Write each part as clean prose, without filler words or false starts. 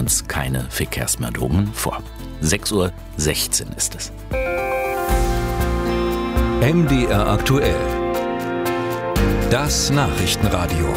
uns keine Verkehrsmeldungen vor. 6:16 Uhr ist es. MDR aktuell. Das Nachrichtenradio.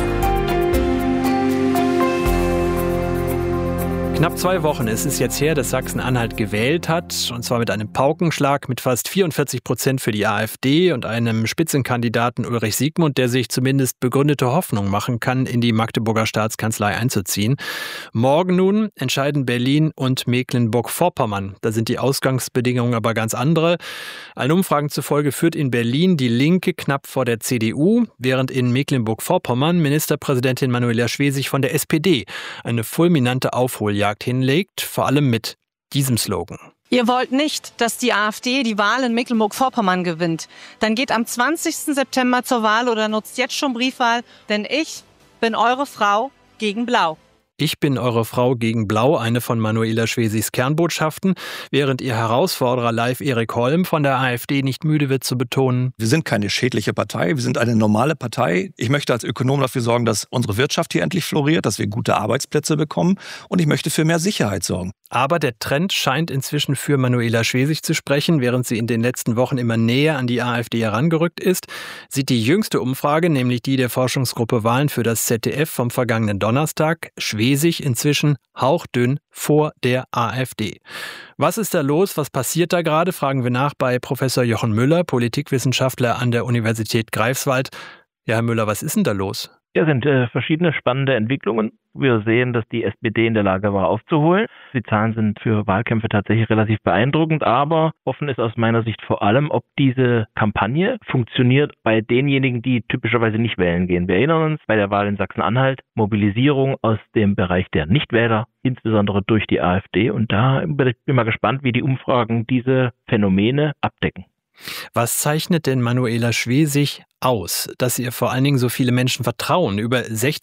Knapp 2 Wochen ist es jetzt her, dass Sachsen-Anhalt gewählt hat, und zwar mit einem Paukenschlag mit fast 44% für die AfD und einem Spitzenkandidaten Ulrich Siegmund, der sich zumindest begründete Hoffnung machen kann, in die Magdeburger Staatskanzlei einzuziehen. Morgen nun entscheiden Berlin und Mecklenburg-Vorpommern. Da sind die Ausgangsbedingungen aber ganz andere. Allen Umfragen zufolge führt in Berlin die Linke knapp vor der CDU, während in Mecklenburg-Vorpommern Ministerpräsidentin Manuela Schwesig von der SPD eine fulminante Aufholjagd hinlegt, vor allem mit diesem Slogan. Ihr wollt nicht, dass die AfD die Wahl in Mecklenburg-Vorpommern gewinnt. Dann geht am 20. September zur Wahl oder nutzt jetzt schon Briefwahl, denn ich bin eure Frau gegen Blau. Ich bin eure Frau gegen Blau, eine von Manuela Schwesigs Kernbotschaften, während ihr Herausforderer Live Erik Holm von der AfD nicht müde wird zu betonen: Wir sind keine schädliche Partei, wir sind eine normale Partei. Ich möchte als Ökonom dafür sorgen, dass unsere Wirtschaft hier endlich floriert, dass wir gute Arbeitsplätze bekommen, und ich möchte für mehr Sicherheit sorgen. Aber der Trend scheint inzwischen für Manuela Schwesig zu sprechen. Während sie in den letzten Wochen immer näher an die AfD herangerückt ist, sieht die jüngste Umfrage, nämlich die der Forschungsgruppe Wahlen für das ZDF vom vergangenen Donnerstag, Schwesig inzwischen hauchdünn vor der AfD. Was ist da los? Was passiert da gerade? Fragen wir nach bei Professor Jochen Müller, Politikwissenschaftler an der Universität Greifswald. Ja, Herr Müller, was ist denn da los? Ja, sind verschiedene spannende Entwicklungen. Wir sehen, dass die SPD in der Lage war, aufzuholen. Die Zahlen sind für Wahlkämpfe tatsächlich relativ beeindruckend, aber offen ist aus meiner Sicht vor allem, ob diese Kampagne funktioniert bei denjenigen, die typischerweise nicht wählen gehen. Wir erinnern uns, bei der Wahl in Sachsen-Anhalt, Mobilisierung aus dem Bereich der Nichtwähler, insbesondere durch die AfD. Und da bin ich mal gespannt, wie die Umfragen diese Phänomene abdecken. Was zeichnet denn Manuela Schwesig aus, dass ihr vor allen Dingen so viele Menschen vertrauen? Über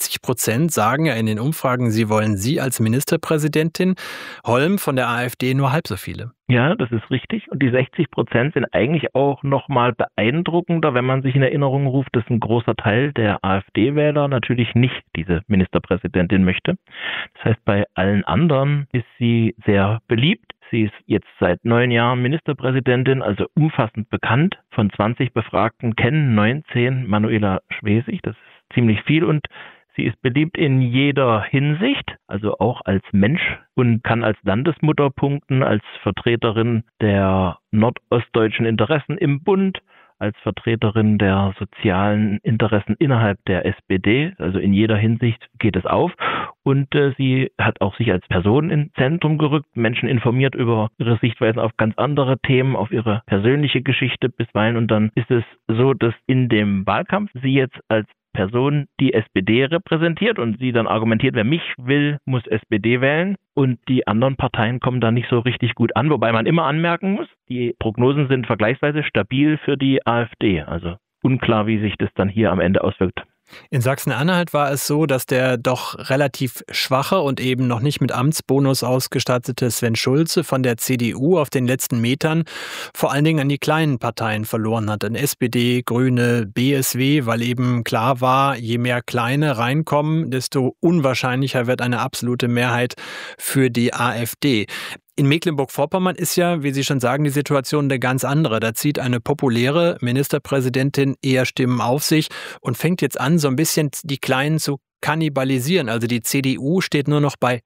60% sagen ja in den Umfragen, sie wollen sie als Ministerpräsidentin. Holm von der AfD nur halb so viele. Ja, das ist richtig. Und die 60% sind eigentlich auch nochmal beeindruckender, wenn man sich in Erinnerung ruft, dass ein großer Teil der AfD-Wähler natürlich nicht diese Ministerpräsidentin möchte. Das heißt, bei allen anderen ist sie sehr beliebt. Sie ist jetzt seit 9 Jahren Ministerpräsidentin, also umfassend bekannt. Von 20 Befragten kennen 19 Manuela Schwesig. Das ist ziemlich viel, und sie ist beliebt in jeder Hinsicht, also auch als Mensch, und kann als Landesmutter punkten, als Vertreterin der nordostdeutschen Interessen im Bund, als Vertreterin der sozialen Interessen innerhalb der SPD. Also in jeder Hinsicht geht es auf. Und sie hat auch sich als Person ins Zentrum gerückt, Menschen informiert über ihre Sichtweisen auf ganz andere Themen, auf ihre persönliche Geschichte bisweilen. Und dann ist es so, dass in dem Wahlkampf sie jetzt als Person die SPD repräsentiert und sie dann argumentiert, wer mich will, muss SPD wählen, und die anderen Parteien kommen da nicht so richtig gut an, wobei man immer anmerken muss, die Prognosen sind vergleichsweise stabil für die AfD, also unklar, wie sich das dann hier am Ende auswirkt. In Sachsen-Anhalt war es so, dass der doch relativ schwache und eben noch nicht mit Amtsbonus ausgestattete Sven Schulze von der CDU auf den letzten Metern vor allen Dingen an die kleinen Parteien verloren hat, an SPD, Grüne, BSW, weil eben klar war, je mehr Kleine reinkommen, desto unwahrscheinlicher wird eine absolute Mehrheit für die AfD. In Mecklenburg-Vorpommern ist ja, wie Sie schon sagen, die Situation eine ganz andere. Da zieht eine populäre Ministerpräsidentin eher Stimmen auf sich und fängt jetzt an, so ein bisschen die Kleinen zu kannibalisieren. Also die CDU steht nur noch bei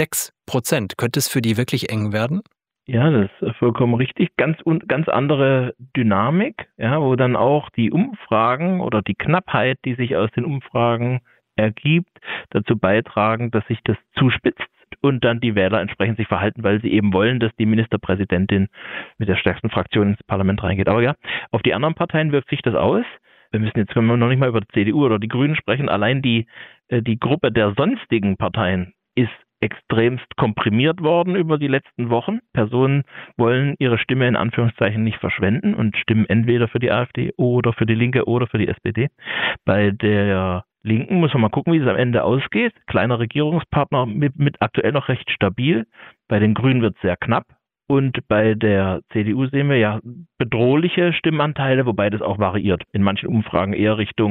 6%. Könnte es für die wirklich eng werden? Ja, das ist vollkommen richtig. Ganz andere Dynamik, ja, wo dann auch die Umfragen oder die Knappheit, die sich aus den Umfragen ergibt, dazu beitragen, dass sich das zuspitzt und dann die Wähler entsprechend sich verhalten, weil sie eben wollen, dass die Ministerpräsidentin mit der stärksten Fraktion ins Parlament reingeht. Aber ja, auf die anderen Parteien wirkt sich das aus. Können wir noch nicht mal über die CDU oder die Grünen sprechen. Allein die Gruppe der sonstigen Parteien ist extremst komprimiert worden über die letzten Wochen. Personen wollen ihre Stimme in Anführungszeichen nicht verschwenden und stimmen entweder für die AfD oder für die Linke oder für die SPD. Bei der Linken muss man mal gucken, wie es am Ende ausgeht. Kleiner Regierungspartner mit aktuell noch recht stabil. Bei den Grünen wird es sehr knapp. Und bei der CDU sehen wir ja bedrohliche Stimmanteile, wobei das auch variiert. In manchen Umfragen eher Richtung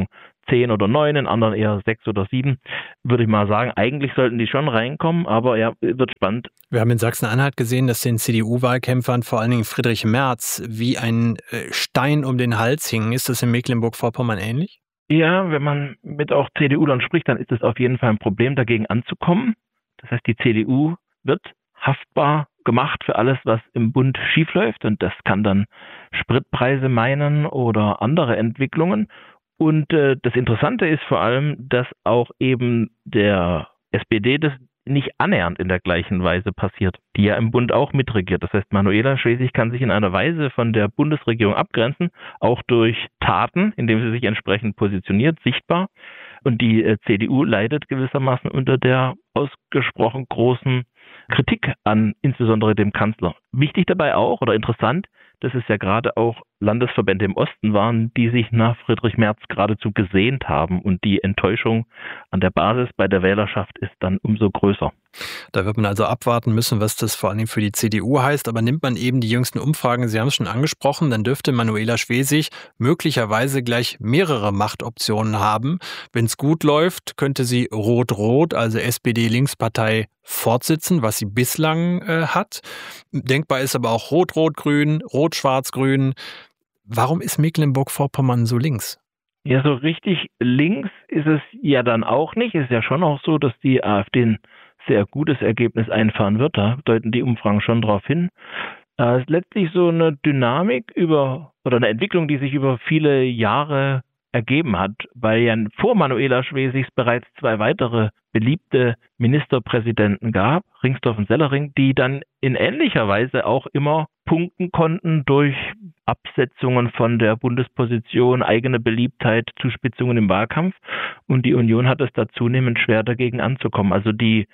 10 oder 9, in anderen eher 6 oder 7, würde ich mal sagen. Eigentlich sollten die schon reinkommen, aber ja, wird spannend. Wir haben in Sachsen-Anhalt gesehen, dass den CDU-Wahlkämpfern, vor allen Dingen Friedrich Merz, wie ein Stein um den Hals hing. Ist das in Mecklenburg-Vorpommern ähnlich? Ja, wenn man mit auch CDU-Lern spricht, dann ist es auf jeden Fall ein Problem, dagegen anzukommen. Das heißt, die CDU wird haftbar gemacht für alles, was im Bund schiefläuft. Und das kann dann Spritpreise meinen oder andere Entwicklungen. Und das Interessante ist vor allem, dass auch eben der SPD das nicht annähernd in der gleichen Weise passiert, die ja im Bund auch mitregiert. Das heißt, Manuela Schwesig kann sich in einer Weise von der Bundesregierung abgrenzen, auch durch Taten, indem sie sich entsprechend positioniert, sichtbar. Und die CDU leidet gewissermaßen unter der ausgesprochen großen Kritik an insbesondere dem Kanzler. Wichtig dabei auch oder interessant, dass es ja gerade auch Landesverbände im Osten waren, die sich nach Friedrich Merz geradezu gesehnt haben. Und die Enttäuschung an der Basis bei der Wählerschaft ist dann umso größer. Da wird man also abwarten müssen, was das vor allem für die CDU heißt. Aber nimmt man eben die jüngsten Umfragen, Sie haben es schon angesprochen, dann dürfte Manuela Schwesig möglicherweise gleich mehrere Machtoptionen haben. Wenn es gut läuft, könnte sie Rot-Rot, also SPD-Linkspartei, fortsitzen, was sie bislang hat. Denkbar ist aber auch Rot-Rot-Grün, Rot-Schwarz-Grün. Warum ist Mecklenburg-Vorpommern so links? Ja, so richtig links ist es ja dann auch nicht. Es ist ja schon auch so, dass die AfD ein sehr gutes Ergebnis einfahren wird. Da deuten die Umfragen schon darauf hin. Es ist letztlich so eine Dynamik oder eine Entwicklung, die sich über viele Jahre ergeben hat, weil ja vor Manuela Schwesig bereits 2 weitere beliebte Ministerpräsidenten gab, Ringstorff und Sellering, die dann in ähnlicher Weise auch immer punkten konnten durch Absetzungen von der Bundesposition, eigene Beliebtheit, Zuspitzungen im Wahlkampf. Und die Union hat es da zunehmend schwer, dagegen anzukommen. Also die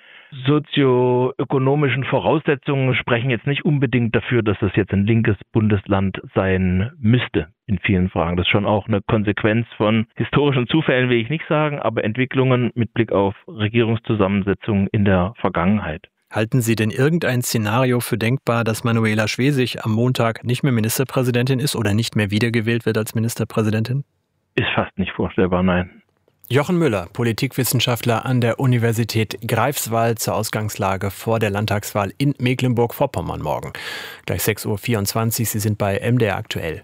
sozioökonomischen Voraussetzungen sprechen jetzt nicht unbedingt dafür, dass es jetzt ein linkes Bundesland sein müsste in vielen Fragen. Das ist schon auch eine Konsequenz von historischen Zufällen, will ich nicht sagen, aber Entwicklungen mit Blick auf Regierungszusammensetzung in der Vergangenheit. Halten Sie denn irgendein Szenario für denkbar, dass Manuela Schwesig am Montag nicht mehr Ministerpräsidentin ist oder nicht mehr wiedergewählt wird als Ministerpräsidentin? Ist fast nicht vorstellbar, nein. Jochen Müller, Politikwissenschaftler an der Universität Greifswald zur Ausgangslage vor der Landtagswahl in Mecklenburg-Vorpommern morgen. Gleich 6.24 Uhr, Sie sind bei MDR aktuell.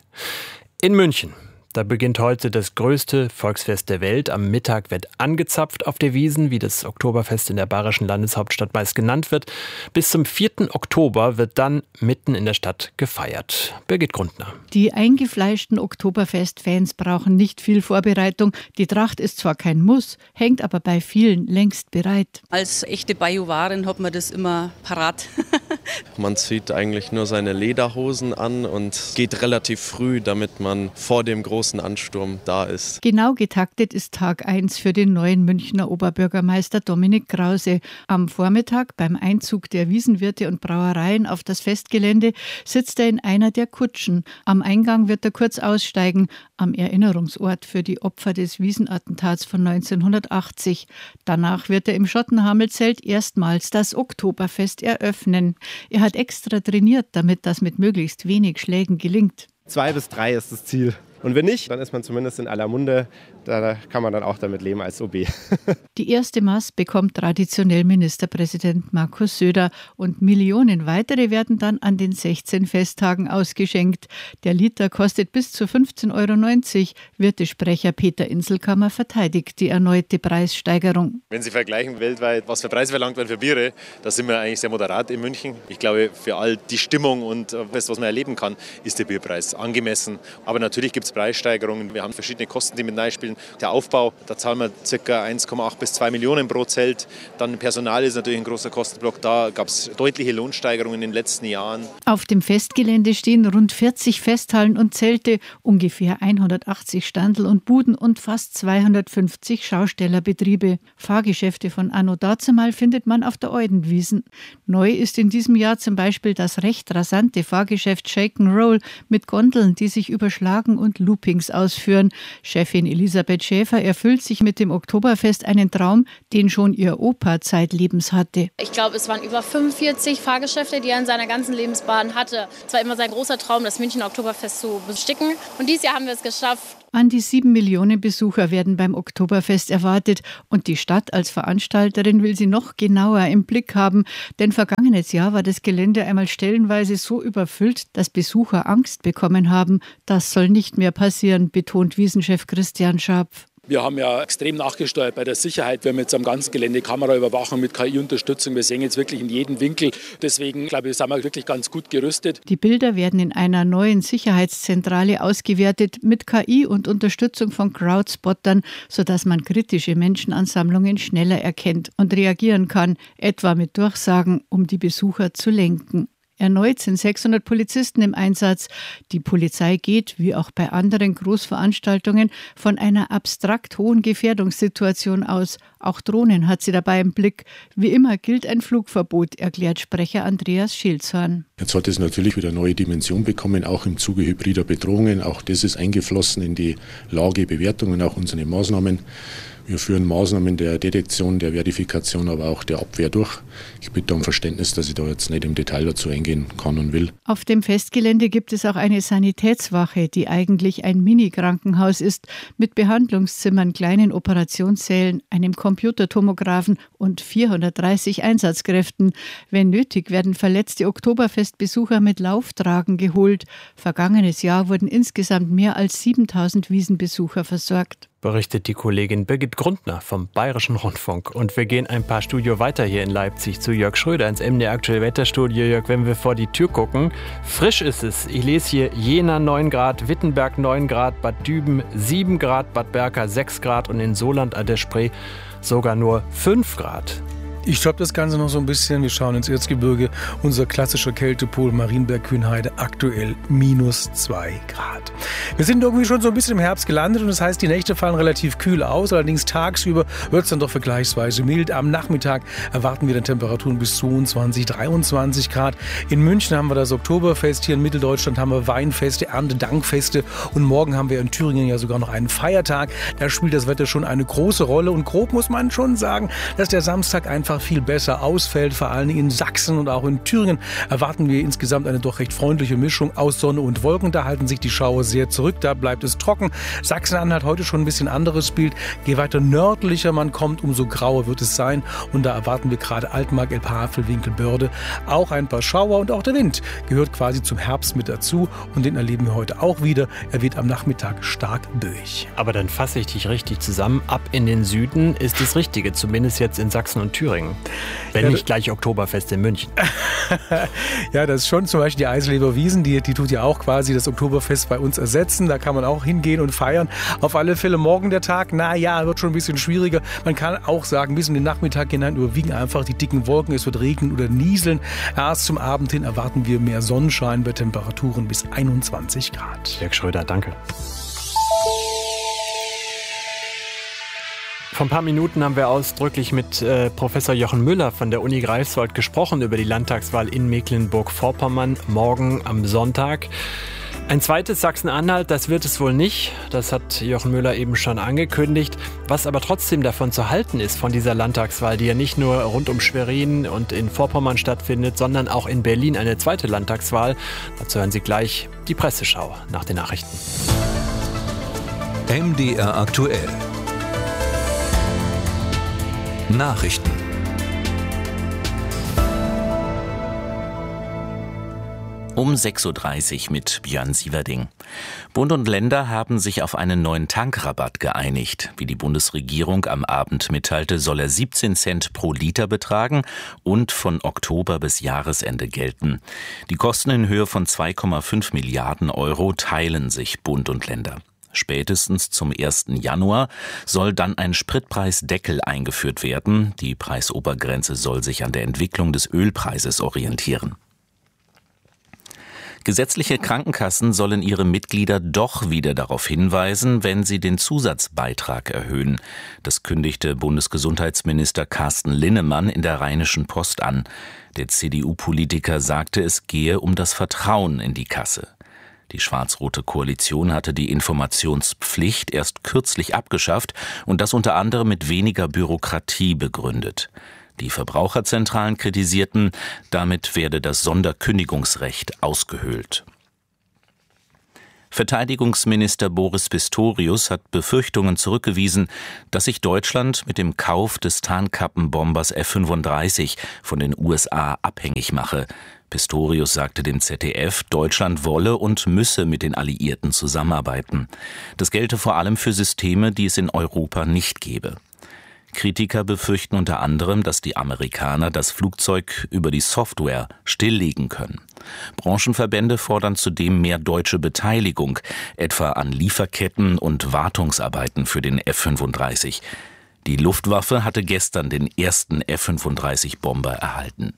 In München. Da beginnt heute das größte Volksfest der Welt. Am Mittag wird angezapft auf der Wiesn, wie das Oktoberfest in der bayerischen Landeshauptstadt meist genannt wird. Bis zum 4. Oktober wird dann mitten in der Stadt gefeiert. Birgit Grundner. Die eingefleischten Oktoberfest-Fans brauchen nicht viel Vorbereitung. Die Tracht ist zwar kein Muss, hängt aber bei vielen längst bereit. Als echte Bajuwarin hat man das immer parat. Man zieht eigentlich nur seine Lederhosen an und geht relativ früh, damit man vor dem großen Ansturm da ist. Genau getaktet ist Tag 1 für den neuen Münchner Oberbürgermeister Dominik Krause. Am Vormittag beim Einzug der Wiesenwirte und Brauereien auf das Festgelände sitzt er in einer der Kutschen. Am Eingang wird er kurz aussteigen, am Erinnerungsort für die Opfer des Wiesenattentats von 1980. Danach wird er im Schottenhamelzelt erstmals das Oktoberfest eröffnen. Er hat extra trainiert, damit das mit möglichst wenig Schlägen gelingt. 2 bis 3 ist das Ziel. Und wenn nicht, dann ist man zumindest in aller Munde. Da kann man dann auch damit leben als OB. Die erste Maß bekommt traditionell Ministerpräsident Markus Söder und Millionen weitere werden dann an den 16 Festtagen ausgeschenkt. Der Liter kostet bis zu 15,90 €. Wirtesprecher Peter Inselkammer verteidigt die erneute Preissteigerung. Wenn Sie vergleichen weltweit, was für Preise verlangt werden für Biere, da sind wir eigentlich sehr moderat in München. Ich glaube, für all die Stimmung und das, was man erleben kann, ist der Bierpreis angemessen. Aber natürlich gibt es Preissteigerungen. Wir haben verschiedene Kosten, die mit reinspielen. Der Aufbau, da zahlen wir ca. 1,8 bis 2 Millionen pro Zelt. Dann Personal ist natürlich ein großer Kostenblock. Da gab es deutliche Lohnsteigerungen in den letzten Jahren. Auf dem Festgelände stehen rund 40 Festhallen und Zelte, ungefähr 180 Standel und Buden und fast 250 Schaustellerbetriebe. Fahrgeschäfte von anno dazumal findet man auf der Eudenwiesen. Neu ist in diesem Jahr zum Beispiel das recht rasante Fahrgeschäft Shake ’n' Roll mit Gondeln, die sich überschlagen und Loopings ausführen. Chefin Elisabeth Schäfer erfüllt sich mit dem Oktoberfest einen Traum, den schon ihr Opa zeitlebens hatte. Ich glaube, es waren über 45 Fahrgeschäfte, die er in seiner ganzen Lebensbahn hatte. Es war immer sein großer Traum, das Münchner Oktoberfest zu besticken. Und dieses Jahr haben wir es geschafft. An die 7 Millionen Besucher werden beim Oktoberfest erwartet und die Stadt als Veranstalterin will sie noch genauer im Blick haben, denn vergangenes Jahr war das Gelände einmal stellenweise so überfüllt, dass Besucher Angst bekommen haben. Das soll nicht mehr passieren, betont Wiesenchef Christian Scharpf. Wir haben ja extrem nachgesteuert bei der Sicherheit. Wir haben jetzt am ganzen Gelände Kameraüberwachung mit KI-Unterstützung. Wir sehen jetzt wirklich in jedem Winkel. Deswegen, glaube ich, sind wir wirklich ganz gut gerüstet. Die Bilder werden in einer neuen Sicherheitszentrale ausgewertet mit KI und Unterstützung von Crowdspottern, sodass man kritische Menschenansammlungen schneller erkennt und reagieren kann, etwa mit Durchsagen, um die Besucher zu lenken. Erneut sind 600 Polizisten im Einsatz. Die Polizei geht, wie auch bei anderen Großveranstaltungen, von einer abstrakt hohen Gefährdungssituation aus. Auch Drohnen hat sie dabei im Blick. Wie immer gilt ein Flugverbot, erklärt Sprecher Andreas Schilzhorn. Jetzt hat es natürlich wieder eine neue Dimension bekommen, auch im Zuge hybrider Bedrohungen. Auch das ist eingeflossen in die Lagebewertung und auch unsere Maßnahmen. Wir führen Maßnahmen der Detektion, der Verifikation, aber auch der Abwehr durch. Ich bitte um Verständnis, dass ich da jetzt nicht im Detail dazu eingehen kann und will. Auf dem Festgelände gibt es auch eine Sanitätswache, die eigentlich ein Mini-Krankenhaus ist, mit Behandlungszimmern, kleinen Operationssälen, einem Computertomographen und 430 Einsatzkräften. Wenn nötig, werden verletzte Oktoberfestbesucher mit Lauftragen geholt. Vergangenes Jahr wurden insgesamt mehr als 7000 Wiesenbesucher versorgt. Berichtet die Kollegin Birgit Grundner vom Bayerischen Rundfunk. Und wir gehen ein paar Studio weiter hier in Leipzig zu Jörg Schröder ins MDR Aktuell Wetterstudio. Jörg, wenn wir vor die Tür gucken, frisch ist es. Ich lese hier Jena 9 Grad, Wittenberg 9 Grad, Bad Düben 7 Grad, Bad Berka 6 Grad und in Soland an der Spree sogar nur 5 Grad. Ich stoppe das Ganze noch so ein bisschen. Wir schauen ins Erzgebirge. Unser klassischer Kältepol Marienberg-Kühnheide aktuell -2 Grad. Wir sind irgendwie schon so ein bisschen im Herbst gelandet und das heißt, die Nächte fallen relativ kühl aus. Allerdings tagsüber wird es dann doch vergleichsweise mild. Am Nachmittag erwarten wir dann Temperaturen bis 22, 23 Grad. In München haben wir das Oktoberfest. Hier in Mitteldeutschland haben wir Weinfeste, Erntedankfeste. Und morgen haben wir in Thüringen ja sogar noch einen Feiertag. Da spielt das Wetter schon eine große Rolle. Und grob muss man schon sagen, dass der Samstag einfach viel besser ausfällt. Vor allem in Sachsen und auch in Thüringen erwarten wir insgesamt eine doch recht freundliche Mischung aus Sonne und Wolken. Da halten sich die Schauer sehr zurück, da bleibt es trocken. Sachsen-Anhalt heute schon ein bisschen anderes Bild. Je weiter nördlicher man kommt, umso grauer wird es sein. Und da erwarten wir gerade Altmark, Elbhavel, Winkelbörde auch ein paar Schauer. Und auch der Wind gehört quasi zum Herbst mit dazu. Und den erleben wir heute auch wieder. Er weht am Nachmittag stark durch. Aber dann fasse ich dich richtig zusammen. Ab in den Süden ist das Richtige, zumindest jetzt in Sachsen und Thüringen. Wenn nicht gleich Oktoberfest in München. Ja, das ist schon zum Beispiel die Eiselleber Wiesn, die tut ja auch quasi das Oktoberfest bei uns ersetzen. Da kann man auch hingehen und feiern. Auf alle Fälle morgen der Tag, wird schon ein bisschen schwieriger. Man kann auch sagen, bis in den Nachmittag hinein überwiegen einfach die dicken Wolken. Es wird regnen oder nieseln. Erst zum Abend hin erwarten wir mehr Sonnenschein bei Temperaturen bis 21 Grad. Jörg Schröder, danke. Vor ein paar Minuten haben wir ausdrücklich mit Professor Jochen Müller von der Uni Greifswald gesprochen über die Landtagswahl in Mecklenburg-Vorpommern morgen am Sonntag. Ein zweites Sachsen-Anhalt, das wird es wohl nicht. Das hat Jochen Müller eben schon angekündigt. Was aber trotzdem davon zu halten ist, von dieser Landtagswahl, die ja nicht nur rund um Schwerin und in Vorpommern stattfindet, sondern auch in Berlin eine zweite Landtagswahl. Dazu hören Sie gleich die Presseschau nach den Nachrichten. MDR aktuell. Nachrichten. Um 6.30 Uhr mit Björn Sieverding. Bund und Länder haben sich auf einen neuen Tankrabatt geeinigt. Wie die Bundesregierung am Abend mitteilte, soll er 17 Cent pro Liter betragen und von Oktober bis Jahresende gelten. Die Kosten in Höhe von 2,5 Milliarden Euro teilen sich Bund und Länder. Spätestens zum 1. Januar soll dann ein Spritpreisdeckel eingeführt werden. Die Preisobergrenze soll sich an der Entwicklung des Ölpreises orientieren. Gesetzliche Krankenkassen sollen ihre Mitglieder doch wieder darauf hinweisen, wenn sie den Zusatzbeitrag erhöhen. Das kündigte Bundesgesundheitsminister Carsten Linnemann in der Rheinischen Post an. Der CDU-Politiker sagte, es gehe um das Vertrauen in die Kasse. Die schwarz-rote Koalition hatte die Informationspflicht erst kürzlich abgeschafft und das unter anderem mit weniger Bürokratie begründet. Die Verbraucherzentralen kritisierten, damit werde das Sonderkündigungsrecht ausgehöhlt. Verteidigungsminister Boris Pistorius hat Befürchtungen zurückgewiesen, dass sich Deutschland mit dem Kauf des Tarnkappenbombers F-35 von den USA abhängig mache. Pistorius sagte dem ZDF, Deutschland wolle und müsse mit den Alliierten zusammenarbeiten. Das gelte vor allem für Systeme, die es in Europa nicht gebe. Kritiker befürchten unter anderem, dass die Amerikaner das Flugzeug über die Software stilllegen können. Branchenverbände fordern zudem mehr deutsche Beteiligung, etwa an Lieferketten und Wartungsarbeiten für den F-35. Die Luftwaffe hatte gestern den ersten F-35-Bomber erhalten.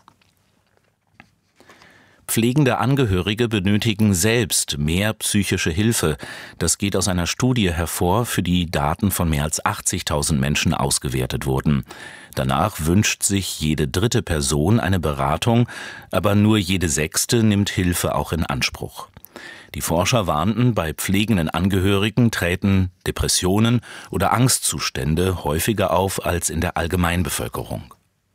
Pflegende Angehörige benötigen selbst mehr psychische Hilfe. Das geht aus einer Studie hervor, für die Daten von mehr als 80.000 Menschen ausgewertet wurden. Danach wünscht sich jede dritte Person eine Beratung, aber nur jede sechste nimmt Hilfe auch in Anspruch. Die Forscher warnten, bei pflegenden Angehörigen treten Depressionen oder Angstzustände häufiger auf als in der Allgemeinbevölkerung.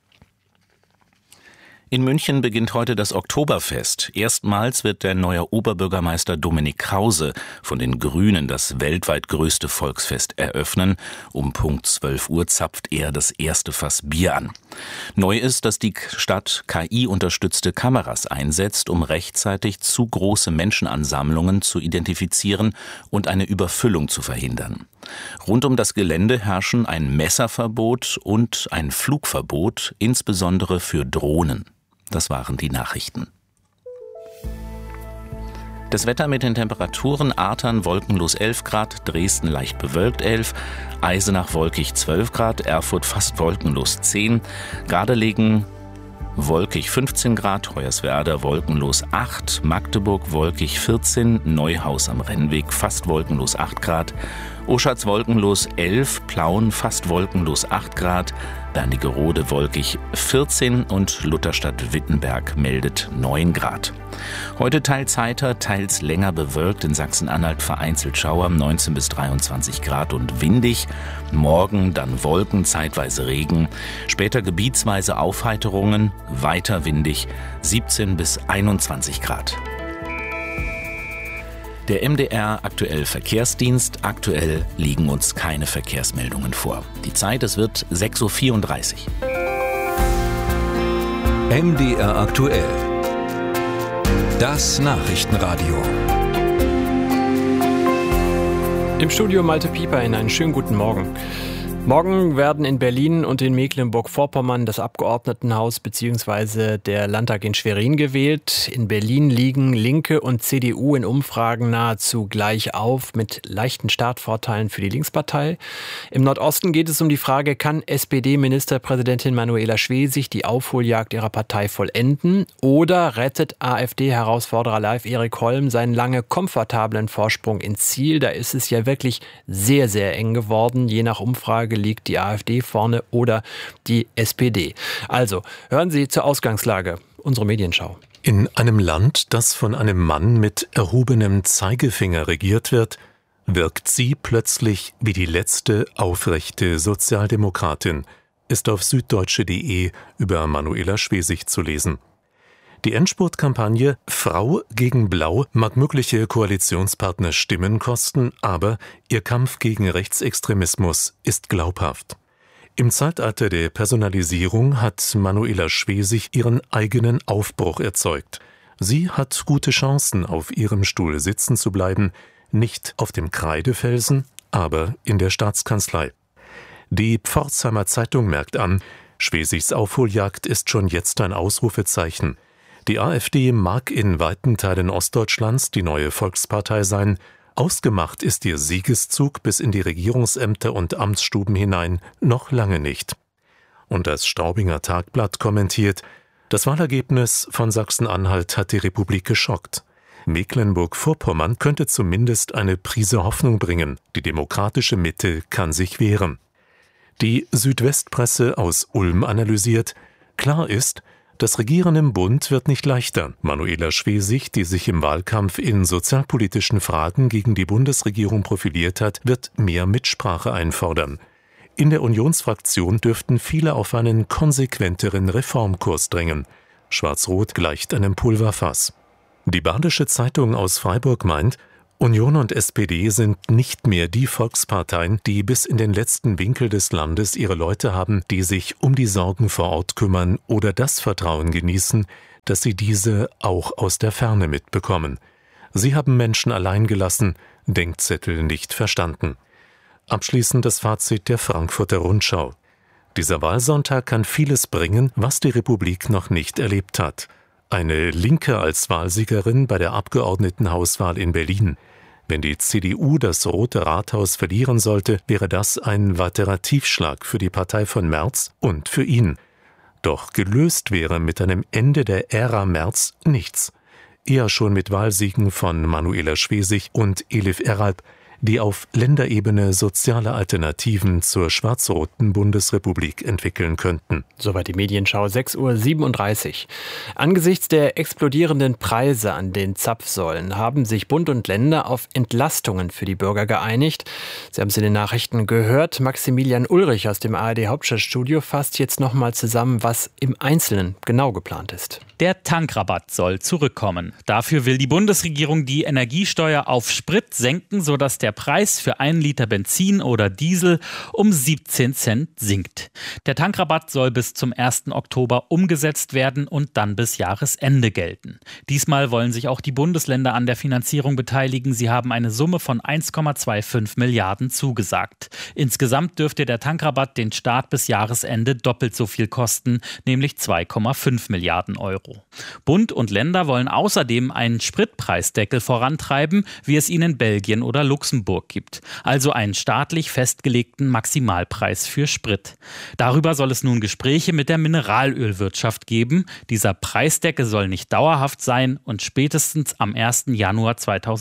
In München beginnt heute das Oktoberfest. Erstmals wird der neue Oberbürgermeister Dominik Krause von den Grünen das weltweit größte Volksfest eröffnen. Um Punkt 12 Uhr zapft er das erste Fass Bier an. Neu ist, dass die Stadt KI-unterstützte Kameras einsetzt, um rechtzeitig zu große Menschenansammlungen zu identifizieren und eine Überfüllung zu verhindern. Rund um das Gelände herrschen ein Messerverbot und ein Flugverbot, insbesondere für Drohnen. Das waren die Nachrichten. Das Wetter mit den Temperaturen: Artern wolkenlos 11 Grad, Dresden leicht bewölkt 11, Eisenach wolkig 12 Grad, Erfurt fast wolkenlos 10, Gardelegen wolkig 15 Grad, Hoyerswerda wolkenlos 8, Magdeburg wolkig 14, Neuhaus am Rennweg fast wolkenlos 8 Grad, Oschatz wolkenlos 11, Plauen fast wolkenlos 8 Grad, Wernigerode wolkig 14 und Lutherstadt-Wittenberg meldet 9 Grad. Heute teils heiter, teils länger bewölkt, in Sachsen-Anhalt vereinzelt Schauer, 19 bis 23 Grad und windig. Morgen dann Wolken, zeitweise Regen, später gebietsweise Aufheiterungen, weiter windig, 17 bis 21 Grad. Der MDR aktuell Verkehrsdienst. Aktuell liegen uns keine Verkehrsmeldungen vor. Die Zeit, es wird 6.34 Uhr. MDR aktuell. Das Nachrichtenradio. Im Studio Malte Pieper, einen schönen guten Morgen. Morgen werden in Berlin und in Mecklenburg-Vorpommern das Abgeordnetenhaus bzw. der Landtag in Schwerin gewählt. In Berlin liegen Linke und CDU in Umfragen nahezu gleich auf, mit leichten Startvorteilen für die Linkspartei. Im Nordosten geht es um die Frage, kann SPD-Ministerpräsidentin Manuela Schwesig die Aufholjagd ihrer Partei vollenden oder rettet AfD-Herausforderer Live-Erik Holm seinen lange komfortablen Vorsprung ins Ziel? Da ist es ja wirklich sehr, sehr eng geworden, je nach Umfrage liegt die AfD vorne oder die SPD. Also, hören Sie zur Ausgangslage, unsere Medienschau. In einem Land, das von einem Mann mit erhobenem Zeigefinger regiert wird, wirkt sie plötzlich wie die letzte aufrechte Sozialdemokratin, ist auf süddeutsche.de über Manuela Schwesig zu lesen. Die Endspurtkampagne Frau gegen Blau mag mögliche Koalitionspartner Stimmen kosten, aber ihr Kampf gegen Rechtsextremismus ist glaubhaft. Im Zeitalter der Personalisierung hat Manuela Schwesig ihren eigenen Aufbruch erzeugt. Sie hat gute Chancen, auf ihrem Stuhl sitzen zu bleiben, nicht auf dem Kreidefelsen, aber in der Staatskanzlei. Die Pforzheimer Zeitung merkt an, Schwesigs Aufholjagd ist schon jetzt ein Ausrufezeichen. Die AfD mag in weiten Teilen Ostdeutschlands die neue Volkspartei sein, ausgemacht ist ihr Siegeszug bis in die Regierungsämter und Amtsstuben hinein noch lange nicht. Und das Staubinger Tagblatt kommentiert, das Wahlergebnis von Sachsen-Anhalt hat die Republik geschockt. Mecklenburg-Vorpommern könnte zumindest eine Prise Hoffnung bringen, die demokratische Mitte kann sich wehren. Die Südwestpresse aus Ulm analysiert, klar ist, das Regieren im Bund wird nicht leichter. Manuela Schwesig, die sich im Wahlkampf in sozialpolitischen Fragen gegen die Bundesregierung profiliert hat, wird mehr Mitsprache einfordern. In der Unionsfraktion dürften viele auf einen konsequenteren Reformkurs drängen. Schwarz-Rot gleicht einem Pulverfass. Die Badische Zeitung aus Freiburg meint, Union und SPD sind nicht mehr die Volksparteien, die bis in den letzten Winkel des Landes ihre Leute haben, die sich um die Sorgen vor Ort kümmern oder das Vertrauen genießen, dass sie diese auch aus der Ferne mitbekommen. Sie haben Menschen allein gelassen, Denkzettel nicht verstanden. Abschließend das Fazit der Frankfurter Rundschau. Dieser Wahlsonntag kann vieles bringen, was die Republik noch nicht erlebt hat. Eine Linke als Wahlsiegerin bei der Abgeordnetenhauswahl in Berlin. Wenn die CDU das Rote Rathaus verlieren sollte, wäre das ein weiterer Tiefschlag für die Partei von Merz und für ihn. Doch gelöst wäre mit einem Ende der Ära Merz nichts. Eher schon mit Wahlsiegen von Manuela Schwesig und Elif Eralp, die auf Länderebene soziale Alternativen zur schwarz-roten Bundesrepublik entwickeln könnten. Soweit die Medienschau, 6:37 Uhr. Angesichts der explodierenden Preise an den Zapfsäulen haben sich Bund und Länder auf Entlastungen für die Bürger geeinigt. Sie haben es in den Nachrichten gehört. Maximilian Ulrich aus dem ARD-Hauptstadtstudio fasst jetzt nochmal zusammen, was im Einzelnen genau geplant ist. Der Tankrabatt soll zurückkommen. Dafür will die Bundesregierung die Energiesteuer auf Sprit senken, sodass der Preis für 1 Liter Benzin oder Diesel um 17 Cent sinkt. Der Tankrabatt soll bis zum 1. Oktober umgesetzt werden und dann bis Jahresende gelten. Diesmal wollen sich auch die Bundesländer an der Finanzierung beteiligen. Sie haben eine Summe von 1,25 Milliarden zugesagt. Insgesamt dürfte der Tankrabatt den Staat bis Jahresende doppelt so viel kosten, nämlich 2,5 Milliarden Euro. Bund und Länder wollen außerdem einen Spritpreisdeckel vorantreiben, wie es ihn in Belgien oder Luxemburg gibt. Also einen staatlich festgelegten Maximalpreis für Sprit. Darüber soll es nun Gespräche mit der Mineralölwirtschaft geben. Dieser Preisdeckel soll nicht dauerhaft sein und spätestens am 1. Januar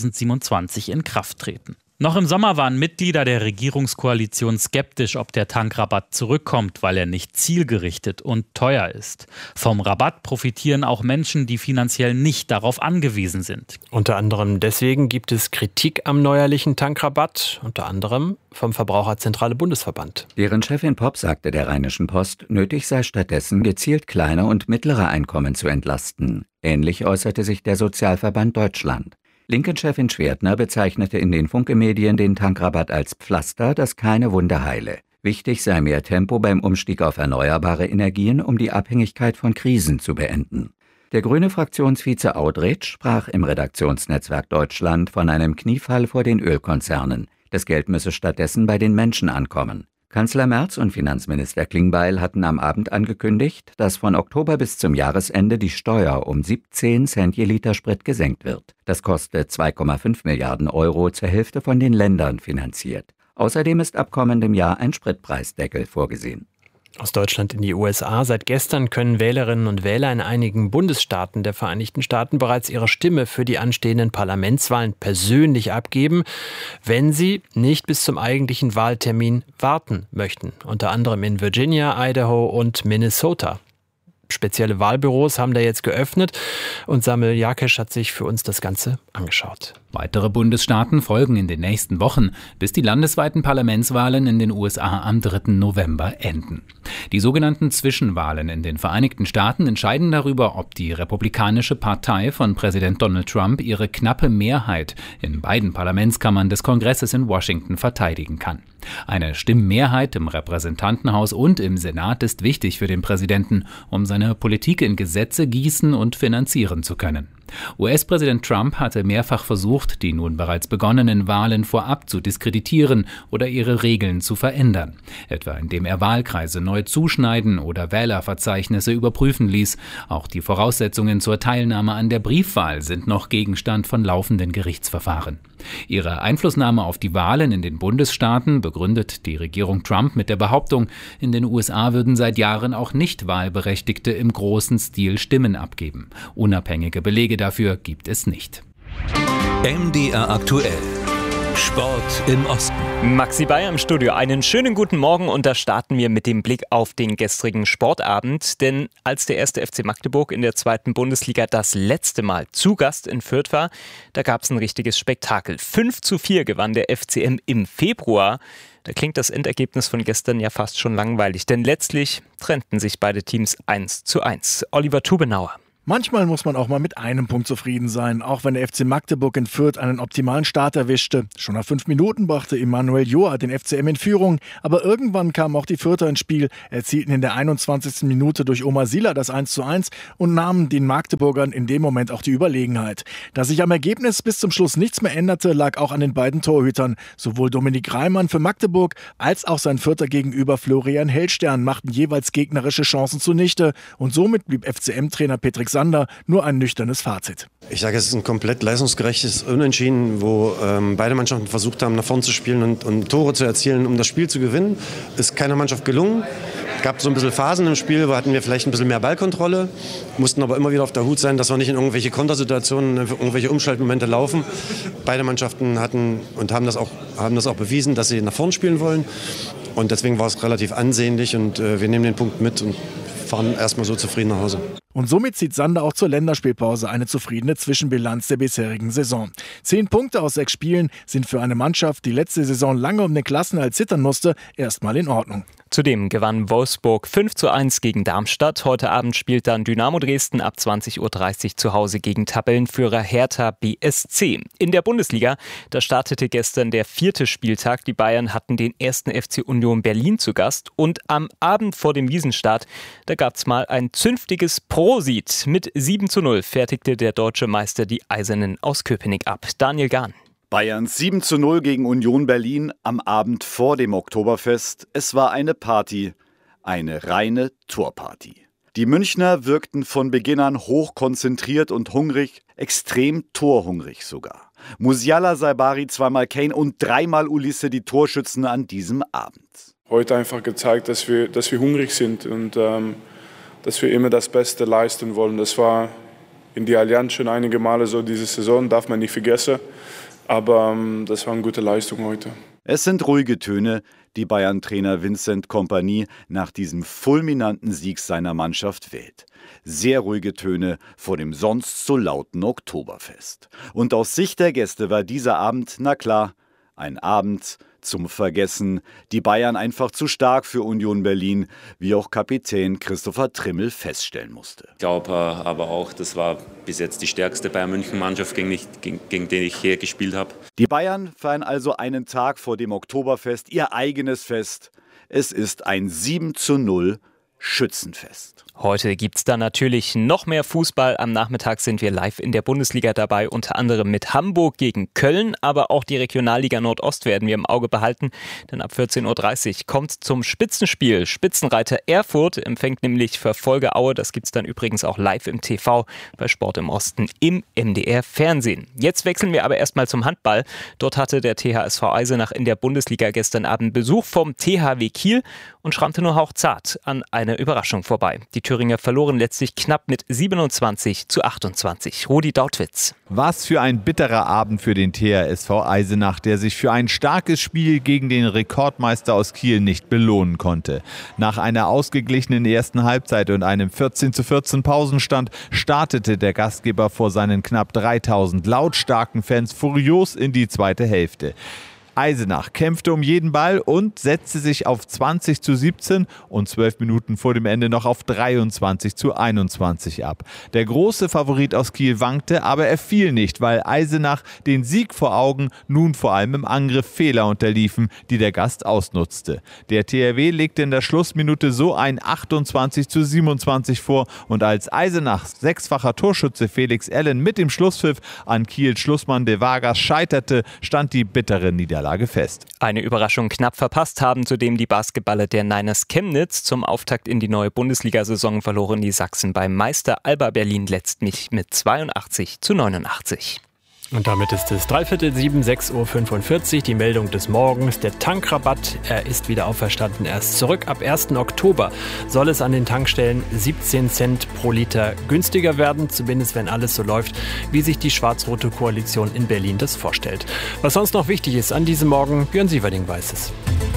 2027 in Kraft treten. Noch im Sommer waren Mitglieder der Regierungskoalition skeptisch, ob der Tankrabatt zurückkommt, weil er nicht zielgerichtet und teuer ist. Vom Rabatt profitieren auch Menschen, die finanziell nicht darauf angewiesen sind. Unter anderem deswegen gibt es Kritik am neuerlichen Tankrabatt, unter anderem vom Verbraucherzentrale Bundesverband. Deren Chefin Popp sagte der Rheinischen Post, nötig sei stattdessen gezielt kleine und mittlere Einkommen zu entlasten. Ähnlich äußerte sich der Sozialverband Deutschland. Linken-Chefin Schwertner bezeichnete in den Funke-Medien den Tankrabatt als Pflaster, das keine Wunde heile. Wichtig sei mehr Tempo beim Umstieg auf erneuerbare Energien, um die Abhängigkeit von Krisen zu beenden. Der grüne Fraktionsvize Audretsch sprach im Redaktionsnetzwerk Deutschland von einem Kniefall vor den Ölkonzernen. Das Geld müsse stattdessen bei den Menschen ankommen. Kanzler Merz und Finanzminister Klingbeil hatten am Abend angekündigt, dass von Oktober bis zum Jahresende die Steuer um 17 Cent je Liter Sprit gesenkt wird. Das kostet 2,5 Milliarden Euro, zur Hälfte von den Ländern finanziert. Außerdem ist ab kommendem Jahr ein Spritpreisdeckel vorgesehen. Aus Deutschland in die USA. Seit gestern können Wählerinnen und Wähler in einigen Bundesstaaten der Vereinigten Staaten bereits ihre Stimme für die anstehenden Parlamentswahlen persönlich abgeben, wenn sie nicht bis zum eigentlichen Wahltermin warten möchten. Unter anderem in Virginia, Idaho und Minnesota. Spezielle Wahlbüros haben da jetzt geöffnet und Samuel Jakesch hat sich für uns das Ganze angeschaut. Weitere Bundesstaaten folgen in den nächsten Wochen, bis die landesweiten Parlamentswahlen in den USA am 3. November enden. Die sogenannten Zwischenwahlen in den Vereinigten Staaten entscheiden darüber, ob die Republikanische Partei von Präsident Donald Trump ihre knappe Mehrheit in beiden Parlamentskammern des Kongresses in Washington verteidigen kann. Eine Stimmmehrheit im Repräsentantenhaus und im Senat ist wichtig für den Präsidenten, um seine Politik in Gesetze gießen und finanzieren zu können. US-Präsident Trump hatte mehrfach versucht, die nun bereits begonnenen Wahlen vorab zu diskreditieren oder ihre Regeln zu verändern, etwa indem er Wahlkreise neu zuschneiden oder Wählerverzeichnisse überprüfen ließ. Auch die Voraussetzungen zur Teilnahme an der Briefwahl sind noch Gegenstand von laufenden Gerichtsverfahren. Ihre Einflussnahme auf die Wahlen in den Bundesstaaten begründet die Regierung Trump mit der Behauptung, in den USA würden seit Jahren auch Nicht-Wahlberechtigte im großen Stil Stimmen abgeben. Unabhängige Belege dafür gibt es nicht. MDR aktuell. Sport im Osten. Maxi Bayer im Studio. Einen schönen guten Morgen und da starten wir mit dem Blick auf den gestrigen Sportabend. Denn als der 1. FC Magdeburg in der 2. Bundesliga das letzte Mal zu Gast in Fürth war, da gab es ein richtiges Spektakel. 5:4 gewann der FCM im Februar. Da klingt das Endergebnis von gestern ja fast schon langweilig, denn letztlich trennten sich beide Teams 1:1. Oliver Tubenauer. Manchmal muss man auch mal mit einem Punkt zufrieden sein, auch wenn der FC Magdeburg in Fürth einen optimalen Start erwischte. Schon nach 5 Minuten brachte Emmanuel Joa den FCM in Führung, aber irgendwann kamen auch die Fürther ins Spiel, erzielten in der 21. Minute durch Omar Sila das 1:1 und nahmen den Magdeburgern in dem Moment auch die Überlegenheit. Dass sich am Ergebnis bis zum Schluss nichts mehr änderte, lag auch an den beiden Torhütern. Sowohl Dominik Reimann für Magdeburg als auch sein Fürther Gegenüber Florian Hellstern machten jeweils gegnerische Chancen zunichte und somit blieb FCM-Trainer Patrick Sander nur ein nüchternes Fazit. Ich sage, es ist ein komplett leistungsgerechtes Unentschieden, wo beide Mannschaften versucht haben, nach vorne zu spielen und Tore zu erzielen, um das Spiel zu gewinnen. Ist keiner Mannschaft gelungen. Es gab so ein bisschen Phasen im Spiel, wo hatten wir vielleicht ein bisschen mehr Ballkontrolle, mussten aber immer wieder auf der Hut sein, dass wir nicht in irgendwelche Kontersituationen, in irgendwelche Umschaltmomente laufen. Beide Mannschaften hatten und haben das auch bewiesen, dass sie nach vorne spielen wollen. Und deswegen war es relativ ansehnlich und wir nehmen den Punkt mit und fahren erstmal so zufrieden nach Hause. Und somit zieht Sander auch zur Länderspielpause eine zufriedene Zwischenbilanz der bisherigen Saison. 10 Punkte aus 6 Spielen sind für eine Mannschaft, die letzte Saison lange um den Klassenerhalt zittern musste, erstmal in Ordnung. Zudem gewann Wolfsburg 5:1 gegen Darmstadt. Heute Abend spielt dann Dynamo Dresden ab 20:30 Uhr zu Hause gegen Tabellenführer Hertha BSC. In der Bundesliga, da startete gestern der 4. Spieltag. Die Bayern hatten den 1. FC Union Berlin zu Gast. Und am Abend vor dem Wiesenstart, da gab es mal ein zünftiges Prosit. Mit 7:0 fertigte der deutsche Meister die Eisernen aus Köpenick ab. Daniel Gahn. Bayerns 7:0 gegen Union Berlin am Abend vor dem Oktoberfest. Es war eine Party, eine reine Torparty. Die Münchner wirkten von Beginn an hochkonzentriert und hungrig, extrem torhungrig sogar. Musiala, Saibari, 2-mal Kane und 3-mal Ulisse die Torschützen an diesem Abend. Heute einfach gezeigt, dass wir hungrig sind und dass wir immer das Beste leisten wollen. Das war in die Allianz schon einige Male so diese Saison, darf man nicht vergessen. Aber das war eine gute Leistung heute. Es sind ruhige Töne, die Bayern-Trainer Vincent Kompany nach diesem fulminanten Sieg seiner Mannschaft wählt. Sehr ruhige Töne vor dem sonst so lauten Oktoberfest. Und aus Sicht der Gäste war dieser Abend, na klar, ein Abend zum Vergessen. Die Bayern einfach zu stark für Union Berlin, wie auch Kapitän Christopher Trimmel feststellen musste. Ich glaube aber auch, das war bis jetzt die stärkste Bayern-München-Mannschaft, gegen die ich hier gespielt habe. Die Bayern feiern also einen Tag vor dem Oktoberfest ihr eigenes Fest. Es ist ein 7:0 Schützenfest. Heute gibt's dann natürlich noch mehr Fußball. Am Nachmittag sind wir live in der Bundesliga dabei, unter anderem mit Hamburg gegen Köln, aber auch die Regionalliga Nordost werden wir im Auge behalten, denn ab 14:30 Uhr kommt zum Spitzenspiel. Spitzenreiter Erfurt empfängt nämlich Verfolger Aue. Das gibt's dann übrigens auch live im TV bei Sport im Osten im MDR Fernsehen. Jetzt wechseln wir aber erstmal zum Handball. Dort hatte der THSV Eisenach in der Bundesliga gestern Abend Besuch vom THW Kiel und schrammte nur hauchzart an eine Überraschung vorbei. Die Thüringer verloren letztlich knapp mit 27:28. Rudi Dautwitz. Was für ein bitterer Abend für den THSV Eisenach, der sich für ein starkes Spiel gegen den Rekordmeister aus Kiel nicht belohnen konnte. Nach einer ausgeglichenen ersten Halbzeit und einem 14:14 Pausenstand startete der Gastgeber vor seinen knapp 3000 lautstarken Fans furios in die zweite Hälfte. Eisenach kämpfte um jeden Ball und setzte sich auf 20:17 und 12 Minuten vor dem Ende noch auf 23:21 ab. Der große Favorit aus Kiel wankte, aber er fiel nicht, weil Eisenach den Sieg vor Augen nun vor allem im Angriff Fehler unterliefen, die der Gast ausnutzte. Der THW legte in der Schlussminute so ein 28:27 vor und als Eisenachs sechsfacher Torschütze Felix Allen mit dem Schlusspfiff an Kiels Schlussmann De Vargas scheiterte, stand die bittere Niederlage fest. Eine Überraschung knapp verpasst haben zudem die Basketballer der Niners Chemnitz. Zum Auftakt in die neue Bundesliga-Saison verloren die Sachsen beim Meister Alba Berlin letztlich mit 82:89. Und damit ist es 6:45, 6:45 Uhr, die Meldung des Morgens. Der Tankrabatt, er ist wieder auferstanden. Er ist zurück. Ab 1. Oktober soll es an den Tankstellen 17 Cent pro Liter günstiger werden. Zumindest wenn alles so läuft, wie sich die schwarz-rote Koalition in Berlin das vorstellt. Was sonst noch wichtig ist an diesem Morgen, Björn Sieverding weiß es.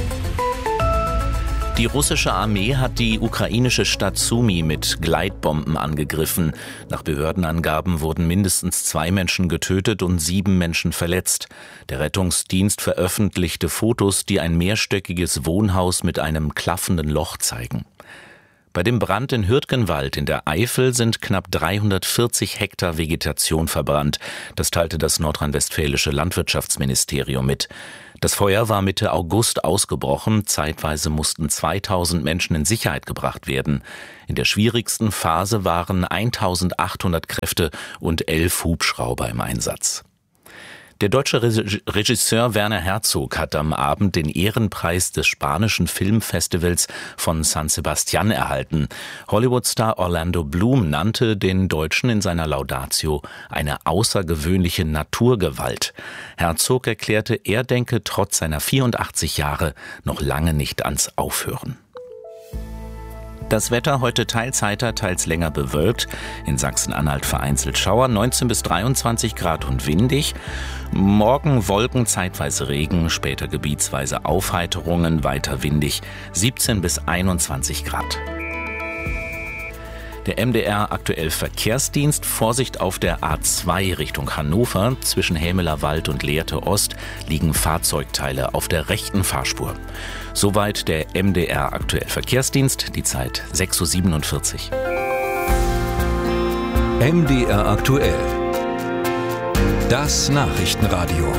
Die russische Armee hat die ukrainische Stadt Sumy mit Gleitbomben angegriffen. Nach Behördenangaben wurden mindestens 2 Menschen getötet und 7 Menschen verletzt. Der Rettungsdienst veröffentlichte Fotos, die ein mehrstöckiges Wohnhaus mit einem klaffenden Loch zeigen. Bei dem Brand in Hürtgenwald in der Eifel sind knapp 340 Hektar Vegetation verbrannt. Das teilte das nordrhein-westfälische Landwirtschaftsministerium mit. Das Feuer war Mitte August ausgebrochen. Zeitweise mussten 2000 Menschen in Sicherheit gebracht werden. In der schwierigsten Phase waren 1800 Kräfte und 11 Hubschrauber im Einsatz. Der deutsche Regisseur Werner Herzog hat am Abend den Ehrenpreis des spanischen Filmfestivals von San Sebastián erhalten. Hollywood-Star Orlando Bloom nannte den Deutschen in seiner Laudatio eine außergewöhnliche Naturgewalt. Herzog erklärte, er denke trotz seiner 84 Jahre noch lange nicht ans Aufhören. Das Wetter heute teils heiter, teils länger bewölkt. In Sachsen-Anhalt vereinzelt Schauer, 19 bis 23 Grad und windig. Morgen Wolken, zeitweise Regen, später gebietsweise Aufheiterungen, weiter windig, 17 bis 21 Grad. Der MDR aktuell Verkehrsdienst, Vorsicht auf der A2 Richtung Hannover. Zwischen Hämeler Wald und Lehrte Ost liegen Fahrzeugteile auf der rechten Fahrspur. Soweit der MDR aktuell Verkehrsdienst, die Zeit 6:47 Uhr. MDR aktuell. Das Nachrichtenradio.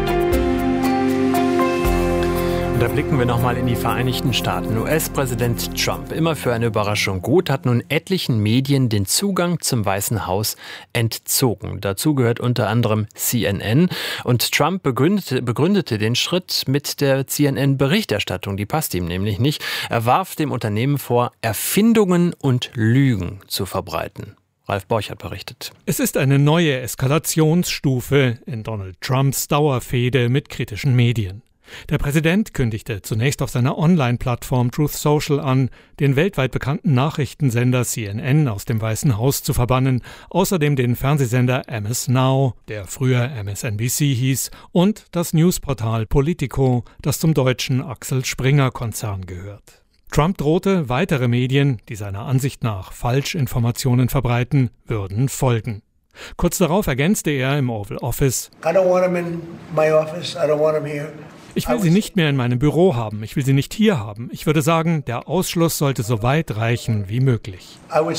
Da blicken wir nochmal in die Vereinigten Staaten. US-Präsident Trump, immer für eine Überraschung gut, hat nun etlichen Medien den Zugang zum Weißen Haus entzogen. Dazu gehört unter anderem CNN. Und Trump begründete den Schritt mit der CNN-Berichterstattung. Die passt ihm nämlich nicht. Er warf dem Unternehmen vor, Erfindungen und Lügen zu verbreiten. Ralf Borchert berichtet. Es ist eine neue Eskalationsstufe in Donald Trumps Dauerfehde mit kritischen Medien. Der Präsident kündigte zunächst auf seiner Online-Plattform Truth Social an, den weltweit bekannten Nachrichtensender CNN aus dem Weißen Haus zu verbannen, außerdem den Fernsehsender MS Now, der früher MSNBC hieß, und das Newsportal Politico, das zum deutschen Axel Springer-Konzern gehört. Trump drohte, weitere Medien, die seiner Ansicht nach Falschinformationen verbreiten, würden folgen. Kurz darauf ergänzte er im Oval Office: I don't want him in my office. I don't want him here. Ich will sie nicht mehr in meinem Büro haben. Ich will sie nicht hier haben. Ich würde sagen, der Ausschluss sollte so weit reichen wie möglich.